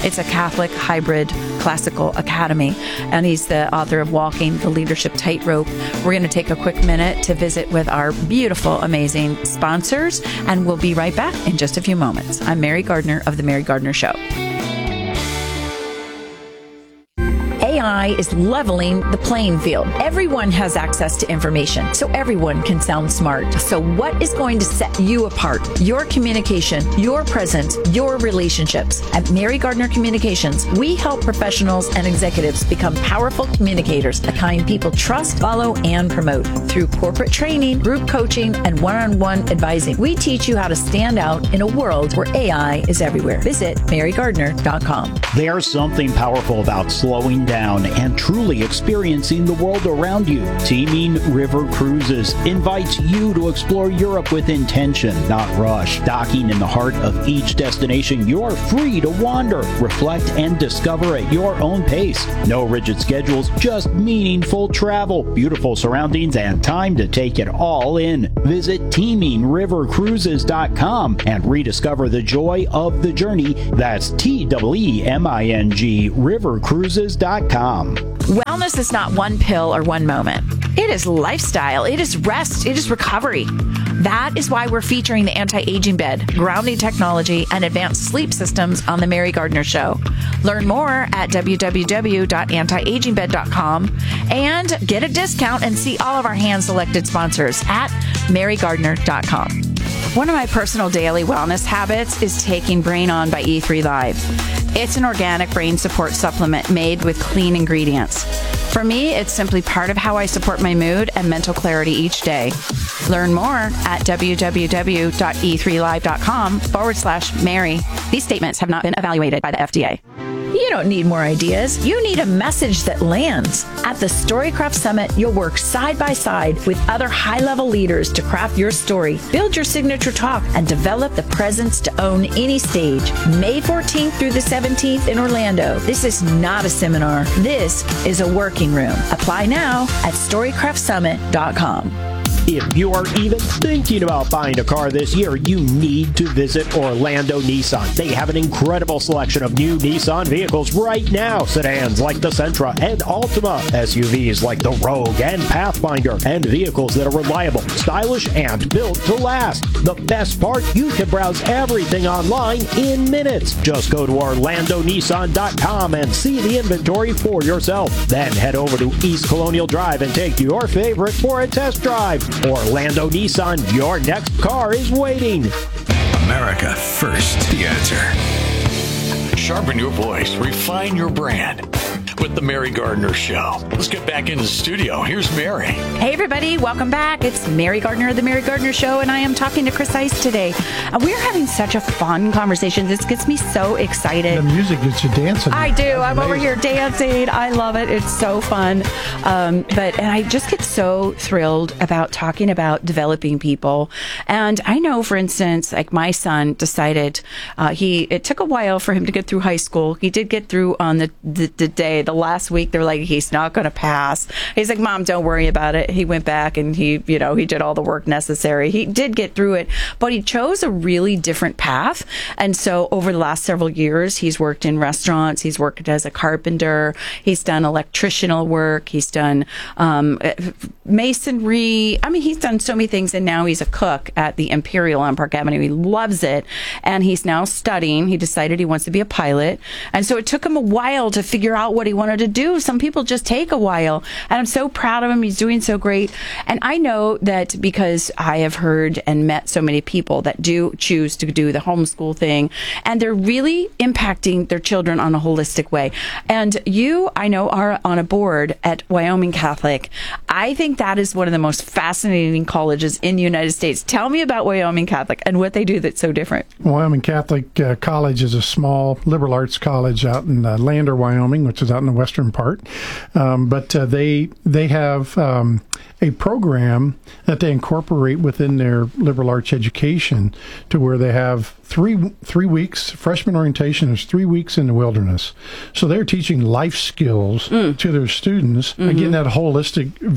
Speaker 1: Catholic Hybrid Classical Academy, and he's the author of Walking the Leadership Tightrope. We're going to take a quick minute to visit with our beautiful, amazing sponsors, and we'll be right back in just a few moments. I'm Mary Gardner of The Mary Gardner Show.
Speaker 6: A I is leveling the playing field. Everyone has access to information, so everyone can sound smart. So what is going to set you apart? Your communication, your presence, your relationships. At Mary Gardner Communications, we help professionals and executives become powerful communicators, the kind people trust, follow, and promote. Through corporate training, group coaching, and one-on-one advising, we teach you how to stand out in a world where A I is everywhere. Visit mary gardner dot com.
Speaker 4: There's something powerful about slowing down and truly experiencing the world around you. Teaming River Cruises invites you to explore Europe with intention, not rush. Docking in the heart of each destination, you're free to wander, reflect, and discover at your own pace. No rigid schedules, just meaningful travel, beautiful surroundings, and time to take it all in. Visit teaming river cruises dot com and rediscover the joy of the journey. That's T E E M I N G river cruises dot com.
Speaker 3: Wellness is not one pill or one moment. It is lifestyle. It is rest. It is recovery. That is why we're featuring the anti-aging bed, grounding technology, and advanced sleep systems on The Mary Gardner Show. Learn more at w w w dot anti aging bed dot com and get a discount and see all of our hand-selected sponsors at mary gardner dot com. One of my personal daily wellness habits is taking Brain On by E three Live. It's an organic brain support supplement made with clean ingredients. For me, it's simply part of how I support my mood and mental clarity each day. Learn more at w w w dot e three live dot com forward slash Mary. These statements have not been evaluated by the F D A.
Speaker 6: You don't need more ideas. You need a message that lands. At the Storycraft Summit, you'll work side by side with other high-level leaders to craft your story, build your signature talk, and develop the presence to own any stage. May fourteenth through the seventeenth in Orlando. This is not a seminar. This is a working room. Apply now at storycraft summit dot com.
Speaker 7: If you are even thinking about buying a car this year, you need to visit Orlando Nissan. They have an incredible selection of new Nissan vehicles right now. Sedans like the Sentra and Altima, S U Vs like the Rogue and Pathfinder, and vehicles that are reliable, stylish, and built to last. The best part, you can browse everything online in minutes. Just go to orlando nissan dot com and see the inventory for yourself. Then head over to East Colonial Drive and take your favorite for a test drive. Orlando Nissan, your next car is waiting.
Speaker 5: America First, the answer. Sharpen your voice, refine your brand with The Mary Gardner Show. Let's get back into the studio. Here's Mary.
Speaker 3: Hey, everybody. Welcome back. It's Mary Gardner of The Mary Gardner Show, and I am talking to Chris Ice today. Uh, we're having such a fun conversation. This gets me so excited.
Speaker 2: The music gets you dancing.
Speaker 3: I do. I'm over here dancing. I love it. It's so fun. Um, but and I just get so thrilled about talking about developing people. And I know, for instance, like my son decided uh, he, it took a while for him to get through high school. He did get through on the, the, the day, the last week. They're like, he's not going to pass. He's like, Mom, don't worry about it. He went back and he, you know, he did all the work necessary. He did get through it, but he chose a really different path. And so over the last several years, he's worked in restaurants. He's worked as a carpenter. He's done electricianal work. He's done um, masonry. I mean, he's done so many things. And now he's a cook at the Imperial on Park Avenue. He loves it. And he's now studying. He decided he wants to be a pilot. And so it took him a while to figure out what he wanted to do. Some people just take a while. And I'm so proud of him. He's doing so great. And I know that because I have heard and met so many people that do choose to do the homeschool thing, and they're really impacting their children on a holistic way. And you, I know, are on a board at Wyoming Catholic. I think that is one of the most fascinating colleges in the United States. Tell me about Wyoming Catholic and what they do that's so different.
Speaker 2: Wyoming Catholic uh, College is a small liberal arts college out in uh, Lander, Wyoming, which is out in the western part. Um, but uh, they they have um, a program that they incorporate within their liberal arts education to where they have three three weeks. Freshman orientation is three weeks in the wilderness. So they're teaching life skills mm. to their students. Mm-hmm. Again, that holistic view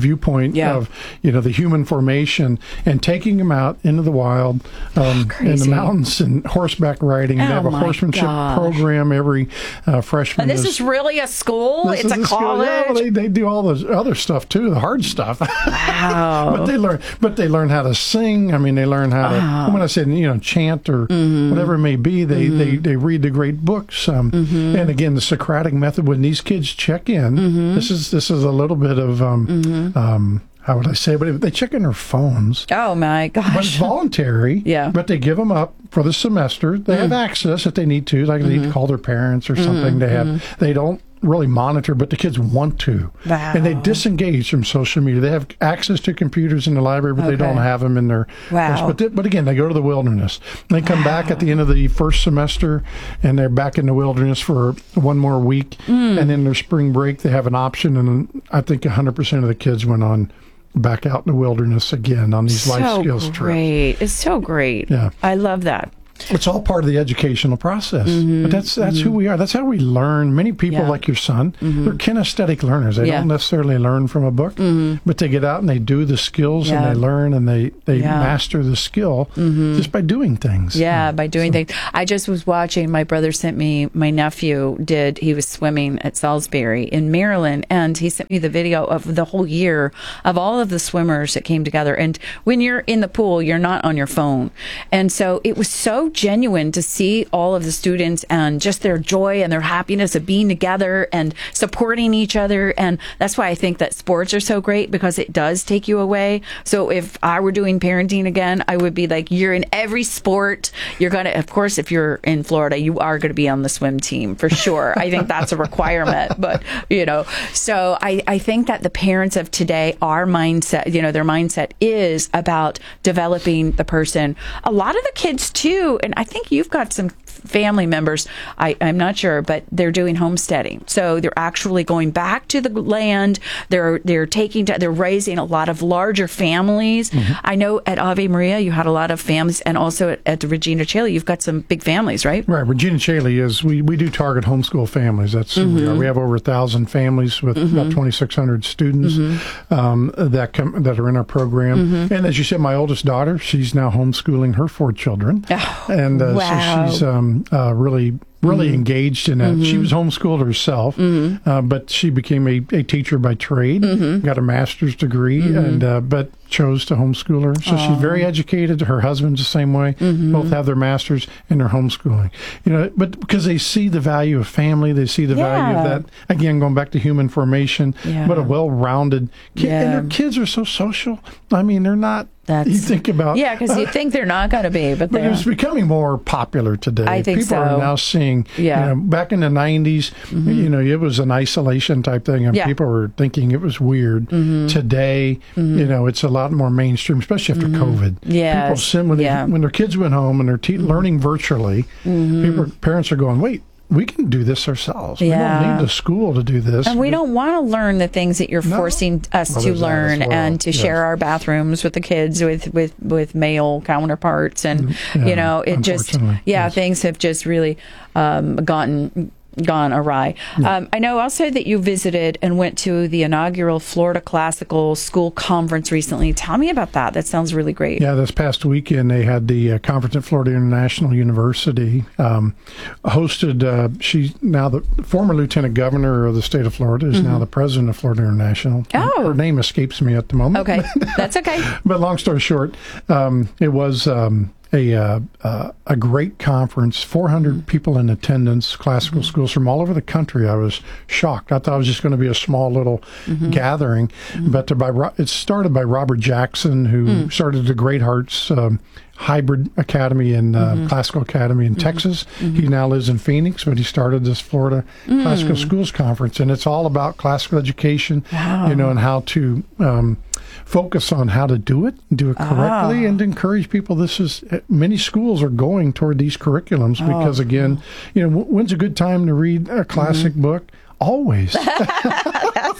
Speaker 2: viewpoint
Speaker 1: Yeah.
Speaker 2: of, you know, the human formation and taking them out into the wild, um, in the
Speaker 1: Crazy.
Speaker 2: mountains and horseback riding.
Speaker 1: Oh,
Speaker 2: they have a
Speaker 1: my
Speaker 2: horsemanship
Speaker 1: gosh.
Speaker 2: program every uh, freshman.
Speaker 1: And this is really a school?
Speaker 2: this
Speaker 1: It's
Speaker 2: is
Speaker 1: a
Speaker 2: school.
Speaker 1: college?
Speaker 2: Yeah, well, they, they do all the other stuff too, the hard stuff.
Speaker 1: Wow.
Speaker 2: but they learn, but they learn how to sing. I mean, they learn how to. When I said, you know, chant or
Speaker 1: Mm-hmm.
Speaker 2: whatever it may be, they,
Speaker 1: Mm-hmm.
Speaker 2: they, they read the great books. Um,
Speaker 1: Mm-hmm.
Speaker 2: And again, the Socratic method. When these kids check in,
Speaker 1: Mm-hmm.
Speaker 2: this is this is a little bit of um, um, how would I say? But if they check in their phones.
Speaker 1: Oh, my
Speaker 2: But it's
Speaker 1: gosh.
Speaker 2: voluntary.
Speaker 1: Yeah.
Speaker 2: But they give them up for the semester. They have access if they need to. Like they need to call their parents or something. They have. They don't really monitor, but the kids want to.
Speaker 1: Wow.
Speaker 2: And they disengage from social media. They have access to computers in the library, but they
Speaker 1: Okay.
Speaker 2: don't have them in their.
Speaker 1: Wow.
Speaker 2: But, they, but again, they go to the wilderness. They come back at the end of the first semester, and they're back in the wilderness for one more week.
Speaker 1: Mm.
Speaker 2: And then their spring break, they have an option, and I think one hundred percent of the kids went on back out in the wilderness again on these life
Speaker 1: So
Speaker 2: skills trips.
Speaker 1: great. It's so great.
Speaker 2: Yeah.
Speaker 1: I love that.
Speaker 2: It's all part of the educational process. But that's that's who we are. That's how we learn. Many people,
Speaker 1: Mm-hmm. Yeah.
Speaker 2: like your son, they're kinesthetic learners. They
Speaker 1: Yeah.
Speaker 2: don't necessarily learn from a book, but they get out and they do the skills
Speaker 1: Yeah.
Speaker 2: and they learn and they, they
Speaker 1: Yeah.
Speaker 2: master the skill just by doing things.
Speaker 1: Yeah, by doing things. I just was watching, my brother sent me, my nephew did, he was swimming at Salisbury in Maryland, and he sent me the video of the whole year of all of the swimmers that came together. And when you're in the pool, you're not on your phone. And so it was so genuine to see all of the students and just their joy and their happiness of being together and supporting each other. And that's why I think that sports are so great, because it does take you away. So if I were doing parenting again, I would be like, you're in every sport. You're going to, of course, if you're in Florida, you are going to be on the swim team for sure. I think that's a requirement. But, you know, so I, I think that the parents of today, our mindset, you know, their mindset is about developing the person. A lot of the kids too, and I think you've got some family members, I, I'm not sure, but they're doing homesteading. So they're actually going back to the land. They're they're taking they're raising a lot of larger families.
Speaker 2: Mm-hmm.
Speaker 1: I know at Ave Maria you had a lot of families, and also at, at Regina Caeli you've got some big families, right?
Speaker 2: Right. Regina Caeli is, we, we do target homeschool families. That's who we are. We have over a thousand families with about twenty-six hundred students um, that come that are in our program. And as you said, my oldest daughter, she's now homeschooling her four children. and uh,
Speaker 1: wow.
Speaker 2: so she's um, uh, really really engaged in that. She was homeschooled herself, uh, but she became a, a teacher by trade, got a master's degree, and uh, but chose to homeschool her. So she's very educated. Her husband's the same way. Both have their masters and they're homeschooling. You know, but because they see the value of family, they see the value
Speaker 1: Yeah.
Speaker 2: of that. Again, going back to human formation,
Speaker 1: Yeah.
Speaker 2: but a well-rounded kid. And
Speaker 1: Yeah.
Speaker 2: their kids are so social. I mean, they're not.
Speaker 1: That's,
Speaker 2: you think about
Speaker 1: yeah, because you think they're not going to be, but
Speaker 2: but
Speaker 1: they're.
Speaker 2: it's becoming more popular today.
Speaker 1: I think
Speaker 2: People
Speaker 1: so.
Speaker 2: are now seeing,
Speaker 1: Yeah.
Speaker 2: you know, back in the nineties, you know, it was an isolation type thing, and
Speaker 1: Yeah.
Speaker 2: people were thinking it was weird. Today, you know, it's a lot more mainstream, especially after COVID.
Speaker 1: Yes.
Speaker 2: People, sim- when,
Speaker 1: Yeah.
Speaker 2: they, when their kids went home and they're te- learning virtually, people, parents are going, wait, we can do this ourselves. We
Speaker 1: Yeah.
Speaker 2: don't need the school to do this.
Speaker 1: And we don't want to learn the things that you're
Speaker 2: No.
Speaker 1: forcing us
Speaker 2: Well,
Speaker 1: to
Speaker 2: there's that as
Speaker 1: learn
Speaker 2: well.
Speaker 1: and to
Speaker 2: Yes.
Speaker 1: share our bathrooms with the kids with, with, with male counterparts. And,
Speaker 2: Yeah,
Speaker 1: you know, it just,
Speaker 2: unfortunately,
Speaker 1: yeah,
Speaker 2: yes.
Speaker 1: things have just really um, gotten gone awry. Um, I know also that you visited and went to the inaugural Florida Classical School Conference recently. Tell me about that. That sounds really great.
Speaker 2: Yeah, this past weekend they had the uh, conference at Florida International University. Um, hosted, uh, she's now the former lieutenant governor of the state of Florida, is now the president of Florida International.
Speaker 1: Oh.
Speaker 2: Her name escapes me at the moment.
Speaker 1: Okay, that's okay.
Speaker 2: But long story short, um, it was um, a uh, uh, a great conference. four hundred people in attendance. Classical schools from all over the country. I was shocked. I thought it was just going to be a small little gathering, but by Ro- it started by Robert Jackson, who started the Great Hearts Um, Hybrid Academy and uh, Classical Academy in Texas. He now lives in Phoenix, but he started this Florida Classical Schools Conference, and it's all about classical education, you know, and how to um, focus on how to do it, do it correctly, and encourage people. This is many schools are going toward these curriculums because, again, you know, when's a good time to read a classic book? Always.
Speaker 1: That's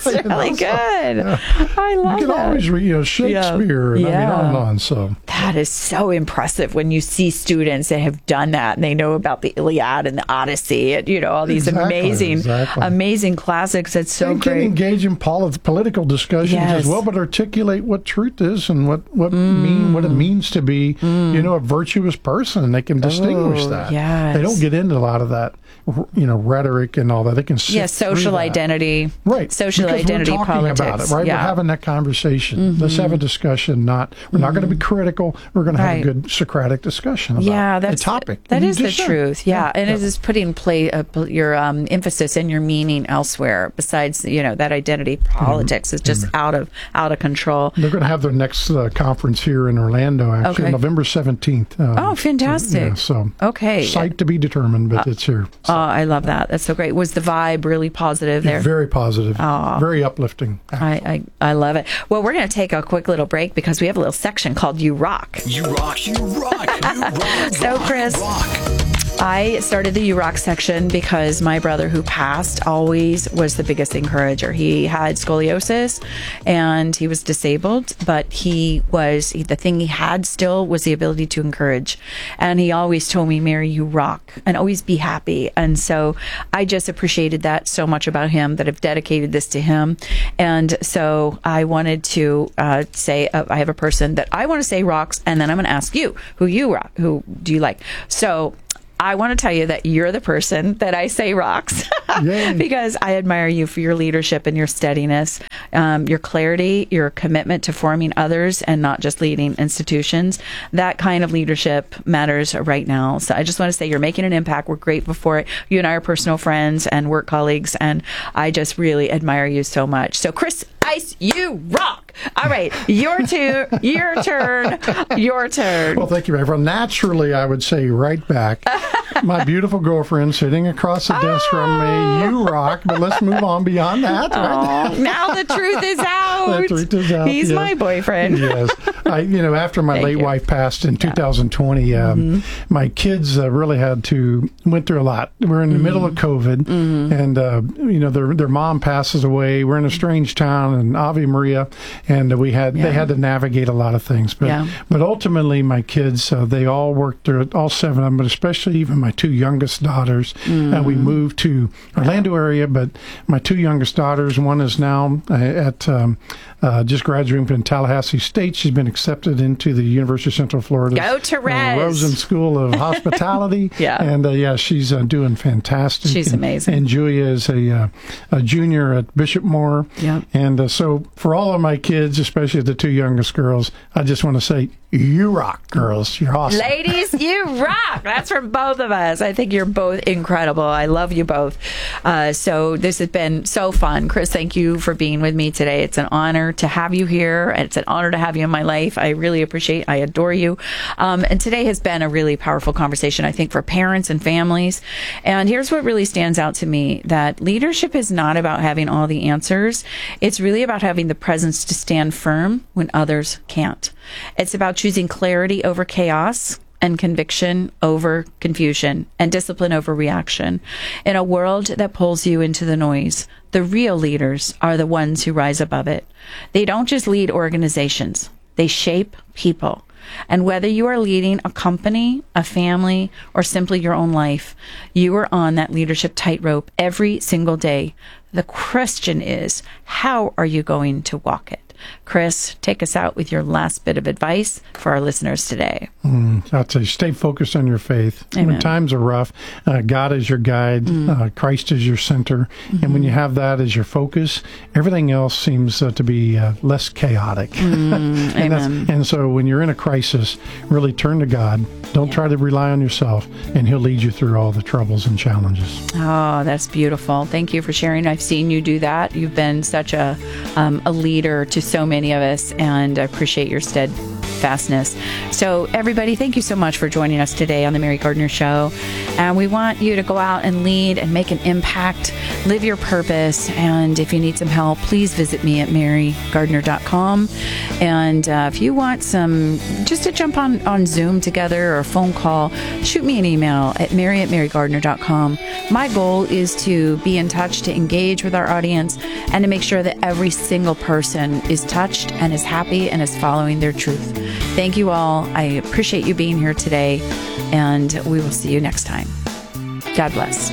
Speaker 1: really good. Yeah. I love
Speaker 2: you can
Speaker 1: that.
Speaker 2: always read, you know, Shakespeare, and
Speaker 1: Yeah.
Speaker 2: I mean, on and on. So
Speaker 1: that is so impressive when you see students that have done that and they know about the Iliad and the Odyssey and, you know, all these
Speaker 2: Exactly,
Speaker 1: amazing,
Speaker 2: exactly.
Speaker 1: amazing classics. It's so
Speaker 2: and can
Speaker 1: great.
Speaker 2: engage in polit- political discussions
Speaker 1: Yes.
Speaker 2: as well, but articulate what truth is and what what mean what it means to be, you know, a virtuous person. They can distinguish
Speaker 1: Oh,
Speaker 2: that.
Speaker 1: yes.
Speaker 2: They don't get into a lot of that, you know, rhetoric and all that. They can sift
Speaker 1: Yeah, social
Speaker 2: through that.
Speaker 1: identity.
Speaker 2: Right.
Speaker 1: Social
Speaker 2: because
Speaker 1: identity
Speaker 2: we're talking
Speaker 1: politics.
Speaker 2: about it, right?
Speaker 1: Yeah.
Speaker 2: We're having that conversation. Let's have a discussion. Not we're not going to be critical. We're going to have
Speaker 1: Right.
Speaker 2: a good Socratic discussion about
Speaker 1: Yeah, that's
Speaker 2: a topic.
Speaker 1: That
Speaker 2: And you
Speaker 1: is the
Speaker 2: just said-
Speaker 1: truth. Yeah, and
Speaker 2: yeah.
Speaker 1: it is putting play uh, pl- your um, emphasis and your meaning elsewhere. Besides, you know, that identity politics is just out of out of control.
Speaker 2: They're going to have their next uh, conference here in Orlando, actually,
Speaker 1: Okay.
Speaker 2: November seventeenth. Um,
Speaker 1: Oh, fantastic.
Speaker 2: Yeah, so
Speaker 1: Okay.
Speaker 2: site to be determined, but it's here.
Speaker 1: Oh, I love that. That's so great. Was the vibe really positive there?
Speaker 2: Very positive, very uplifting.
Speaker 1: I, I, I love it. Well, we're going to take a quick little break because we have a little section called You Rock.
Speaker 5: You rock, you rock, you rock.
Speaker 1: So,
Speaker 5: rock,
Speaker 1: Chris,
Speaker 5: rock.
Speaker 1: I started the You Rock section because my brother who passed always was the biggest encourager. He had scoliosis and he was disabled, but he was, the thing he had still was the ability to encourage. And he always told me, Mary, you rock and always be happy. And so I just appreciated that so much about him that I've dedicated this to him. And so I wanted to uh, say, uh, I have a person that I want to say rocks, and then I'm going to ask you who you rock, who do you like? So I want to tell you that you're the person that I say rocks because I admire you for your leadership and your steadiness, um, your clarity, your commitment to forming others and not just leading institutions. That kind of leadership matters right now. So I just want to say you're making an impact. We're grateful for it. You and I are personal friends and work colleagues, and I just really admire you so much. So, Chris Ice, you rock. All right, your turn. Your turn. Your turn.
Speaker 2: Well, thank you, Reverend. Naturally, I would say right back. My beautiful girlfriend sitting across the desk
Speaker 1: Oh.
Speaker 2: from me. You rock, but let's move on beyond that. Right?
Speaker 1: Oh, now the truth is out.
Speaker 2: The truth is out,
Speaker 1: He's
Speaker 2: yes.
Speaker 1: my boyfriend.
Speaker 2: Yes. I, you know, after my
Speaker 1: Thank
Speaker 2: late
Speaker 1: you.
Speaker 2: wife passed in two thousand twenty, um,
Speaker 1: Mm-hmm.
Speaker 2: my kids uh, really had to, went through a lot. We're in the
Speaker 1: Mm-hmm.
Speaker 2: middle of COVID,
Speaker 1: Mm-hmm.
Speaker 2: and, uh, you know, their their mom passes away. We're in a strange town in Ave Maria, and uh, we had
Speaker 1: Yeah.
Speaker 2: they had to navigate a lot of things. But,
Speaker 1: Yeah.
Speaker 2: but ultimately, my kids, uh, they all worked through it, all seven of them, but especially even my two youngest daughters.
Speaker 1: Mm-hmm.
Speaker 2: Uh, we moved to Orlando area, but my two youngest daughters, one is now uh, at um, uh, just graduating from Tallahassee State. She's been accepted into the University of Central Florida
Speaker 1: Go Therese.
Speaker 2: uh, Rosen School of Hospitality.
Speaker 1: Yeah.
Speaker 2: and uh, yeah, she's uh, doing fantastic.
Speaker 1: She's
Speaker 2: And-
Speaker 1: amazing.
Speaker 2: And Julia is a, uh, a junior at Bishop Moore.
Speaker 1: Yeah.
Speaker 2: And uh, so for all of my kids, especially the two youngest girls, I just want to say, you rock, girls. You're awesome.
Speaker 1: Ladies, you rock. That's from both of us. I think you're both incredible. I love you both. Uh, so this has been so fun. Chris, thank you for being with me today. It's an honor to have you here. It's an honor to have you in my life. I really appreciate, I adore you. Um, and today has been a really powerful conversation, I think, for parents and families. And here's what really stands out to me, that leadership is not about having all the answers. It's really about having the presence to stand firm when others can't. It's about choosing clarity over chaos and conviction over confusion and discipline over reaction. In a world that pulls you into the noise, the real leaders are the ones who rise above it. They don't just lead organizations, they shape people. And whether you are leading a company, a family, or simply your own life, you are on that leadership tightrope every single day. The question is, how are you going to walk it? Chris, take us out with your last bit of advice for our listeners today.
Speaker 2: Mm, I'd say stay focused on your faith.
Speaker 1: Amen.
Speaker 2: When times are rough, uh, God is your guide.
Speaker 1: Mm.
Speaker 2: Uh, Christ is your center.
Speaker 1: Mm-hmm.
Speaker 2: And when you have that as your focus, everything else seems uh, to be uh, less chaotic.
Speaker 1: Mm,
Speaker 2: and, that's-
Speaker 1: amen.
Speaker 2: and so when you're in a crisis, really turn to God. Don't
Speaker 1: Yeah.
Speaker 2: try to rely on yourself, and He'll lead you through all the troubles and challenges.
Speaker 1: Oh, that's beautiful. Thank you for sharing. I've seen you do that. You've been such a um, a leader to so many of us, and I appreciate your stead steadfastness. So everybody, thank you so much for joining us today on the Mary Gardner Show. And we want you to go out and lead and make an impact, live your purpose. And if you need some help, please visit me at mary gardner dot com. And uh, if you want some, just to jump on, on Zoom together or a phone call, shoot me an email at mary at mary gardner dot com. My goal is to be in touch, to engage with our audience, and to make sure that every single person is touched and is happy and is following their truth. Thank you all. I appreciate you being here today, and we will see you next time. God bless.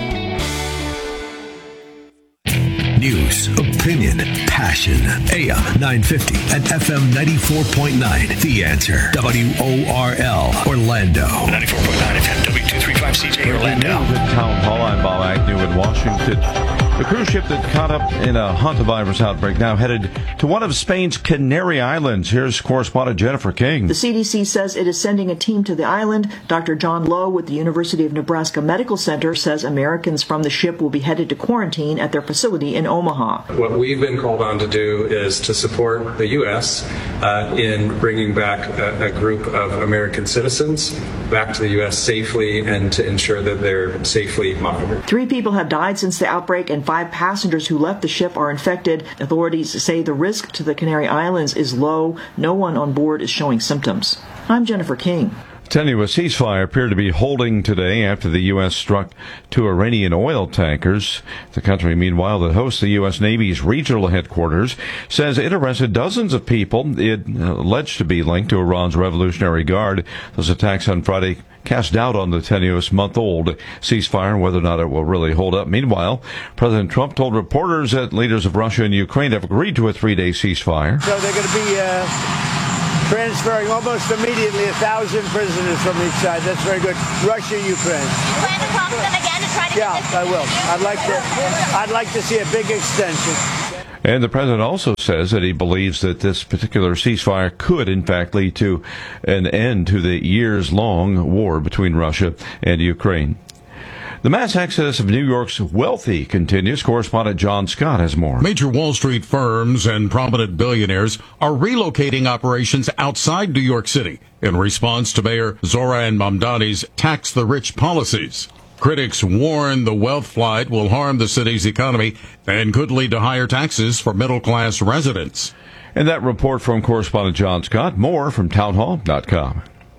Speaker 8: News, opinion, passion. A M nine fifty and F M ninety-four point nine. The Answer. W O R L. Orlando.
Speaker 5: ninety-four point nine F M, W two thirty-five C J Orlando.
Speaker 9: At Town Hall, I'm Bob Agnew in Washington. The cruise ship that caught up in a hantavirus outbreak now headed to one of Spain's Canary Islands. Here's correspondent Jennifer King.
Speaker 10: The C D C says it is sending a team to the island. Doctor John Lowe with the University of Nebraska Medical Center says Americans from the ship will be headed to quarantine at their facility in Omaha.
Speaker 11: What we've been called on to do is to support the U S uh, in bringing back a, a group of American citizens back to the U S safely and to ensure that they're safely monitored.
Speaker 10: Three people have died since the outbreak, and five passengers who left the ship are infected. Authorities say the risk to the Canary Islands is low. No one on board is showing symptoms. I'm Jennifer King.
Speaker 9: Tenuous ceasefire appeared to be holding today after the U S struck two Iranian oil tankers. The country, meanwhile, that hosts the U S Navy's regional headquarters, says it arrested dozens of people it alleged to be linked to Iran's Revolutionary Guard. Those attacks on Friday cast doubt on the tenuous month-old ceasefire and whether or not it will really hold up. Meanwhile, President Trump told reporters that leaders of Russia and Ukraine have agreed to a three-day ceasefire.
Speaker 12: So they're going to be uh, transferring almost immediately a thousand prisoners from each side. That's very good. Russia, Ukraine.
Speaker 13: You plan to talk to them again to try to
Speaker 12: yeah,
Speaker 13: get this?
Speaker 12: I will. I'd like to. I'd like to see a big extension.
Speaker 9: And the president also says that he believes that this particular ceasefire could, in fact, lead to an end to the years-long war between Russia and Ukraine. The mass exodus of New York's wealthy continues. Correspondent John Scott has more.
Speaker 14: Major Wall Street firms and prominent billionaires are relocating operations outside New York City in response to Mayor Zohran Mamdani's tax-the-rich policies. Critics warn the wealth flight will harm the city's economy and could lead to higher taxes for middle-class residents.
Speaker 9: And that report from correspondent John Scott. More from townhall dot com.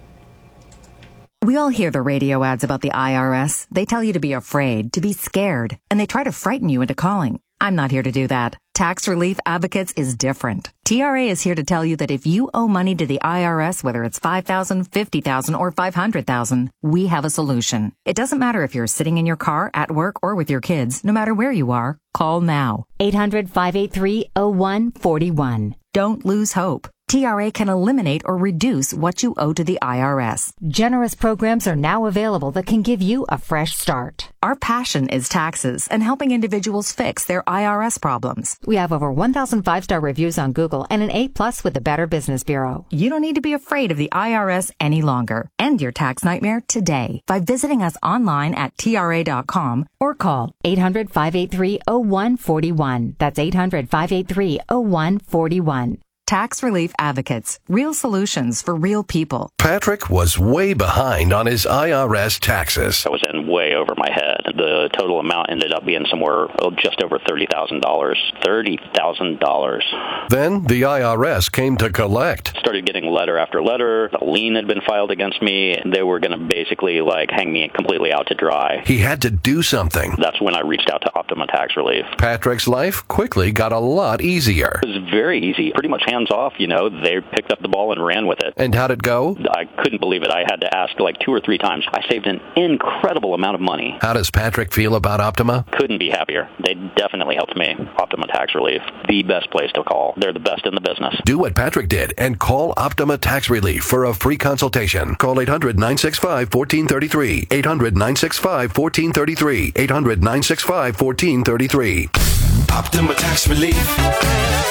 Speaker 15: We all hear the radio ads about the I R S. They tell you to be afraid, to be scared, and they try to frighten you into calling. I'm not here to do that. Tax Relief Advocates is different. T R A is here to tell you that if you owe money to the I R S, whether it's five thousand dollars, fifty thousand dollars, or five hundred thousand dollars, we have a solution. It doesn't matter if you're sitting in your car, at work, or with your kids. No matter where you are, call now.
Speaker 16: eight hundred, five eight three, oh one four one.
Speaker 15: Don't lose hope. T R A can eliminate or reduce what you owe to the I R S.
Speaker 16: Generous programs are now available that can give you a fresh start.
Speaker 15: Our passion is taxes and helping individuals fix their I R S problems.
Speaker 16: We have over one thousand five-star reviews on Google and an A plus with the Better Business Bureau.
Speaker 15: You don't need to be afraid of the I R S any longer. End your tax nightmare today by visiting us online at T R A dot com
Speaker 16: or call eight hundred, five eight three, oh one four one. That's eight hundred, five eight three, oh one four one.
Speaker 15: Tax Relief Advocates. Real solutions for real people.
Speaker 8: Patrick was way behind on his I R S taxes.
Speaker 17: I was in way over my head. The total amount ended up being somewhere oh, just over thirty thousand dollars. thirty thousand dollars.
Speaker 8: Then the I R S came to collect.
Speaker 17: Started getting letter after letter. A lien had been filed against me. They were going to basically like hang me completely out to dry.
Speaker 8: He had to do something.
Speaker 17: That's when I reached out to Optima Tax Relief.
Speaker 8: Patrick's life quickly got a lot easier.
Speaker 17: It was very easy. Pretty much hands off, you know. They picked up the ball and ran with it.
Speaker 8: And how'd it go?
Speaker 17: I couldn't believe it. I had to ask like two or three times. I saved an incredible amount of money.
Speaker 8: How does Patrick feel about Optima?
Speaker 17: Couldn't be happier. They definitely helped me. Optima Tax Relief, the best place to call. They're the best in the business.
Speaker 8: Do what Patrick did and call Optima Tax Relief for a free consultation. Call eight hundred, nine six five, one four three three. eight hundred, nine six five, one four three three. eight hundred, nine six five, one four three three. Optima Tax Relief.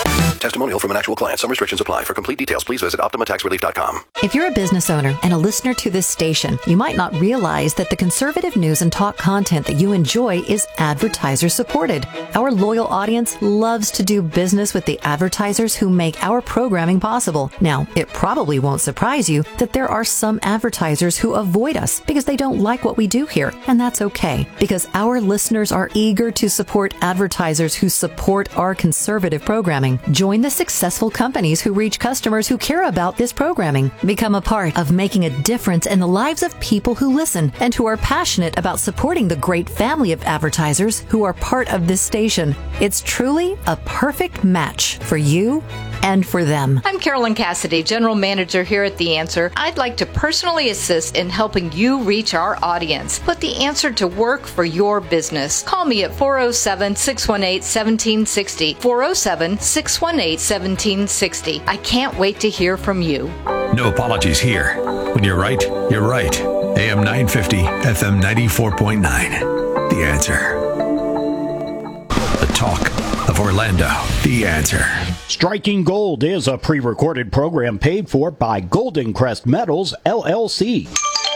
Speaker 18: testimonial from an actual client. Some restrictions apply. For complete details, please visit Optima Tax Relief dot com.
Speaker 19: If you're a business owner and a listener to this station, you might not realize that the conservative news and talk content that you enjoy is advertiser supported. Our loyal audience loves to do business with the advertisers who make our programming possible. Now, it probably won't surprise you that there are some advertisers who avoid us because they don't like what we do here. And that's okay, because our listeners are eager to support advertisers who support our conservative programming. Join the successful companies who reach customers who care about this programming. Become a part of making a difference in the lives of people who listen and who are passionate about supporting the great family of advertisers who are part of this station. It's truly a perfect match for you and for them.
Speaker 20: I'm Carolyn Cassidy, General Manager here at The Answer. I'd like to personally assist in helping you reach our audience. Put The Answer to work for your business. Call me at four oh seven, six one eight, one seven six oh, four oh seven, six one eight, one seven six oh. I can't wait to hear from you.
Speaker 8: No apologies here. When you're right, you're right. A M nine fifty, F M ninety-four point nine. The Answer. The talk of Orlando. The Answer.
Speaker 7: Striking Gold is a pre-recorded program paid for by Golden Crest Metals, L L C.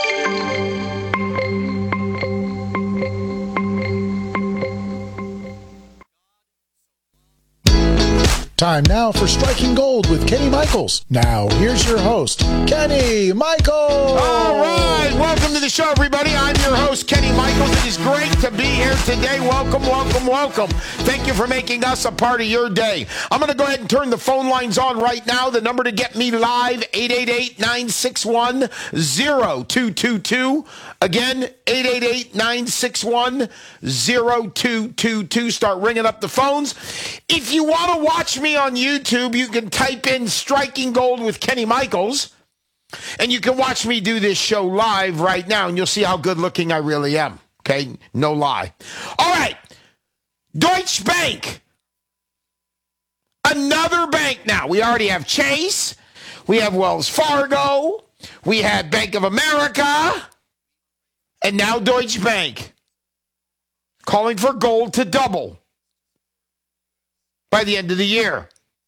Speaker 21: Time now for Striking Gold with Kenny Michaels. Now, here's your host, Kenny Michaels.
Speaker 22: All right, welcome to the show, everybody. I'm your host, Kenny Michaels. It is great to be here today. Welcome, welcome, welcome. Thank you for making us a part of your day. I'm going to go ahead and turn the phone lines on right now. The number to get me live, eight eight eight, nine six one, zero two two two. Again, eight eight eight, nine six one, zero two two two. Start ringing up the phones. If you want to watch me on YouTube, you can type in Striking Gold with Kenny Michaels, and you can watch me do this show live right now, and you'll see how good looking I really am. Okay? No lie. All right. Deutsche Bank. Another bank now. We already have Chase. We have Wells Fargo. We have Bank of America. And now Deutsche Bank. Calling for gold to double by the end of the year.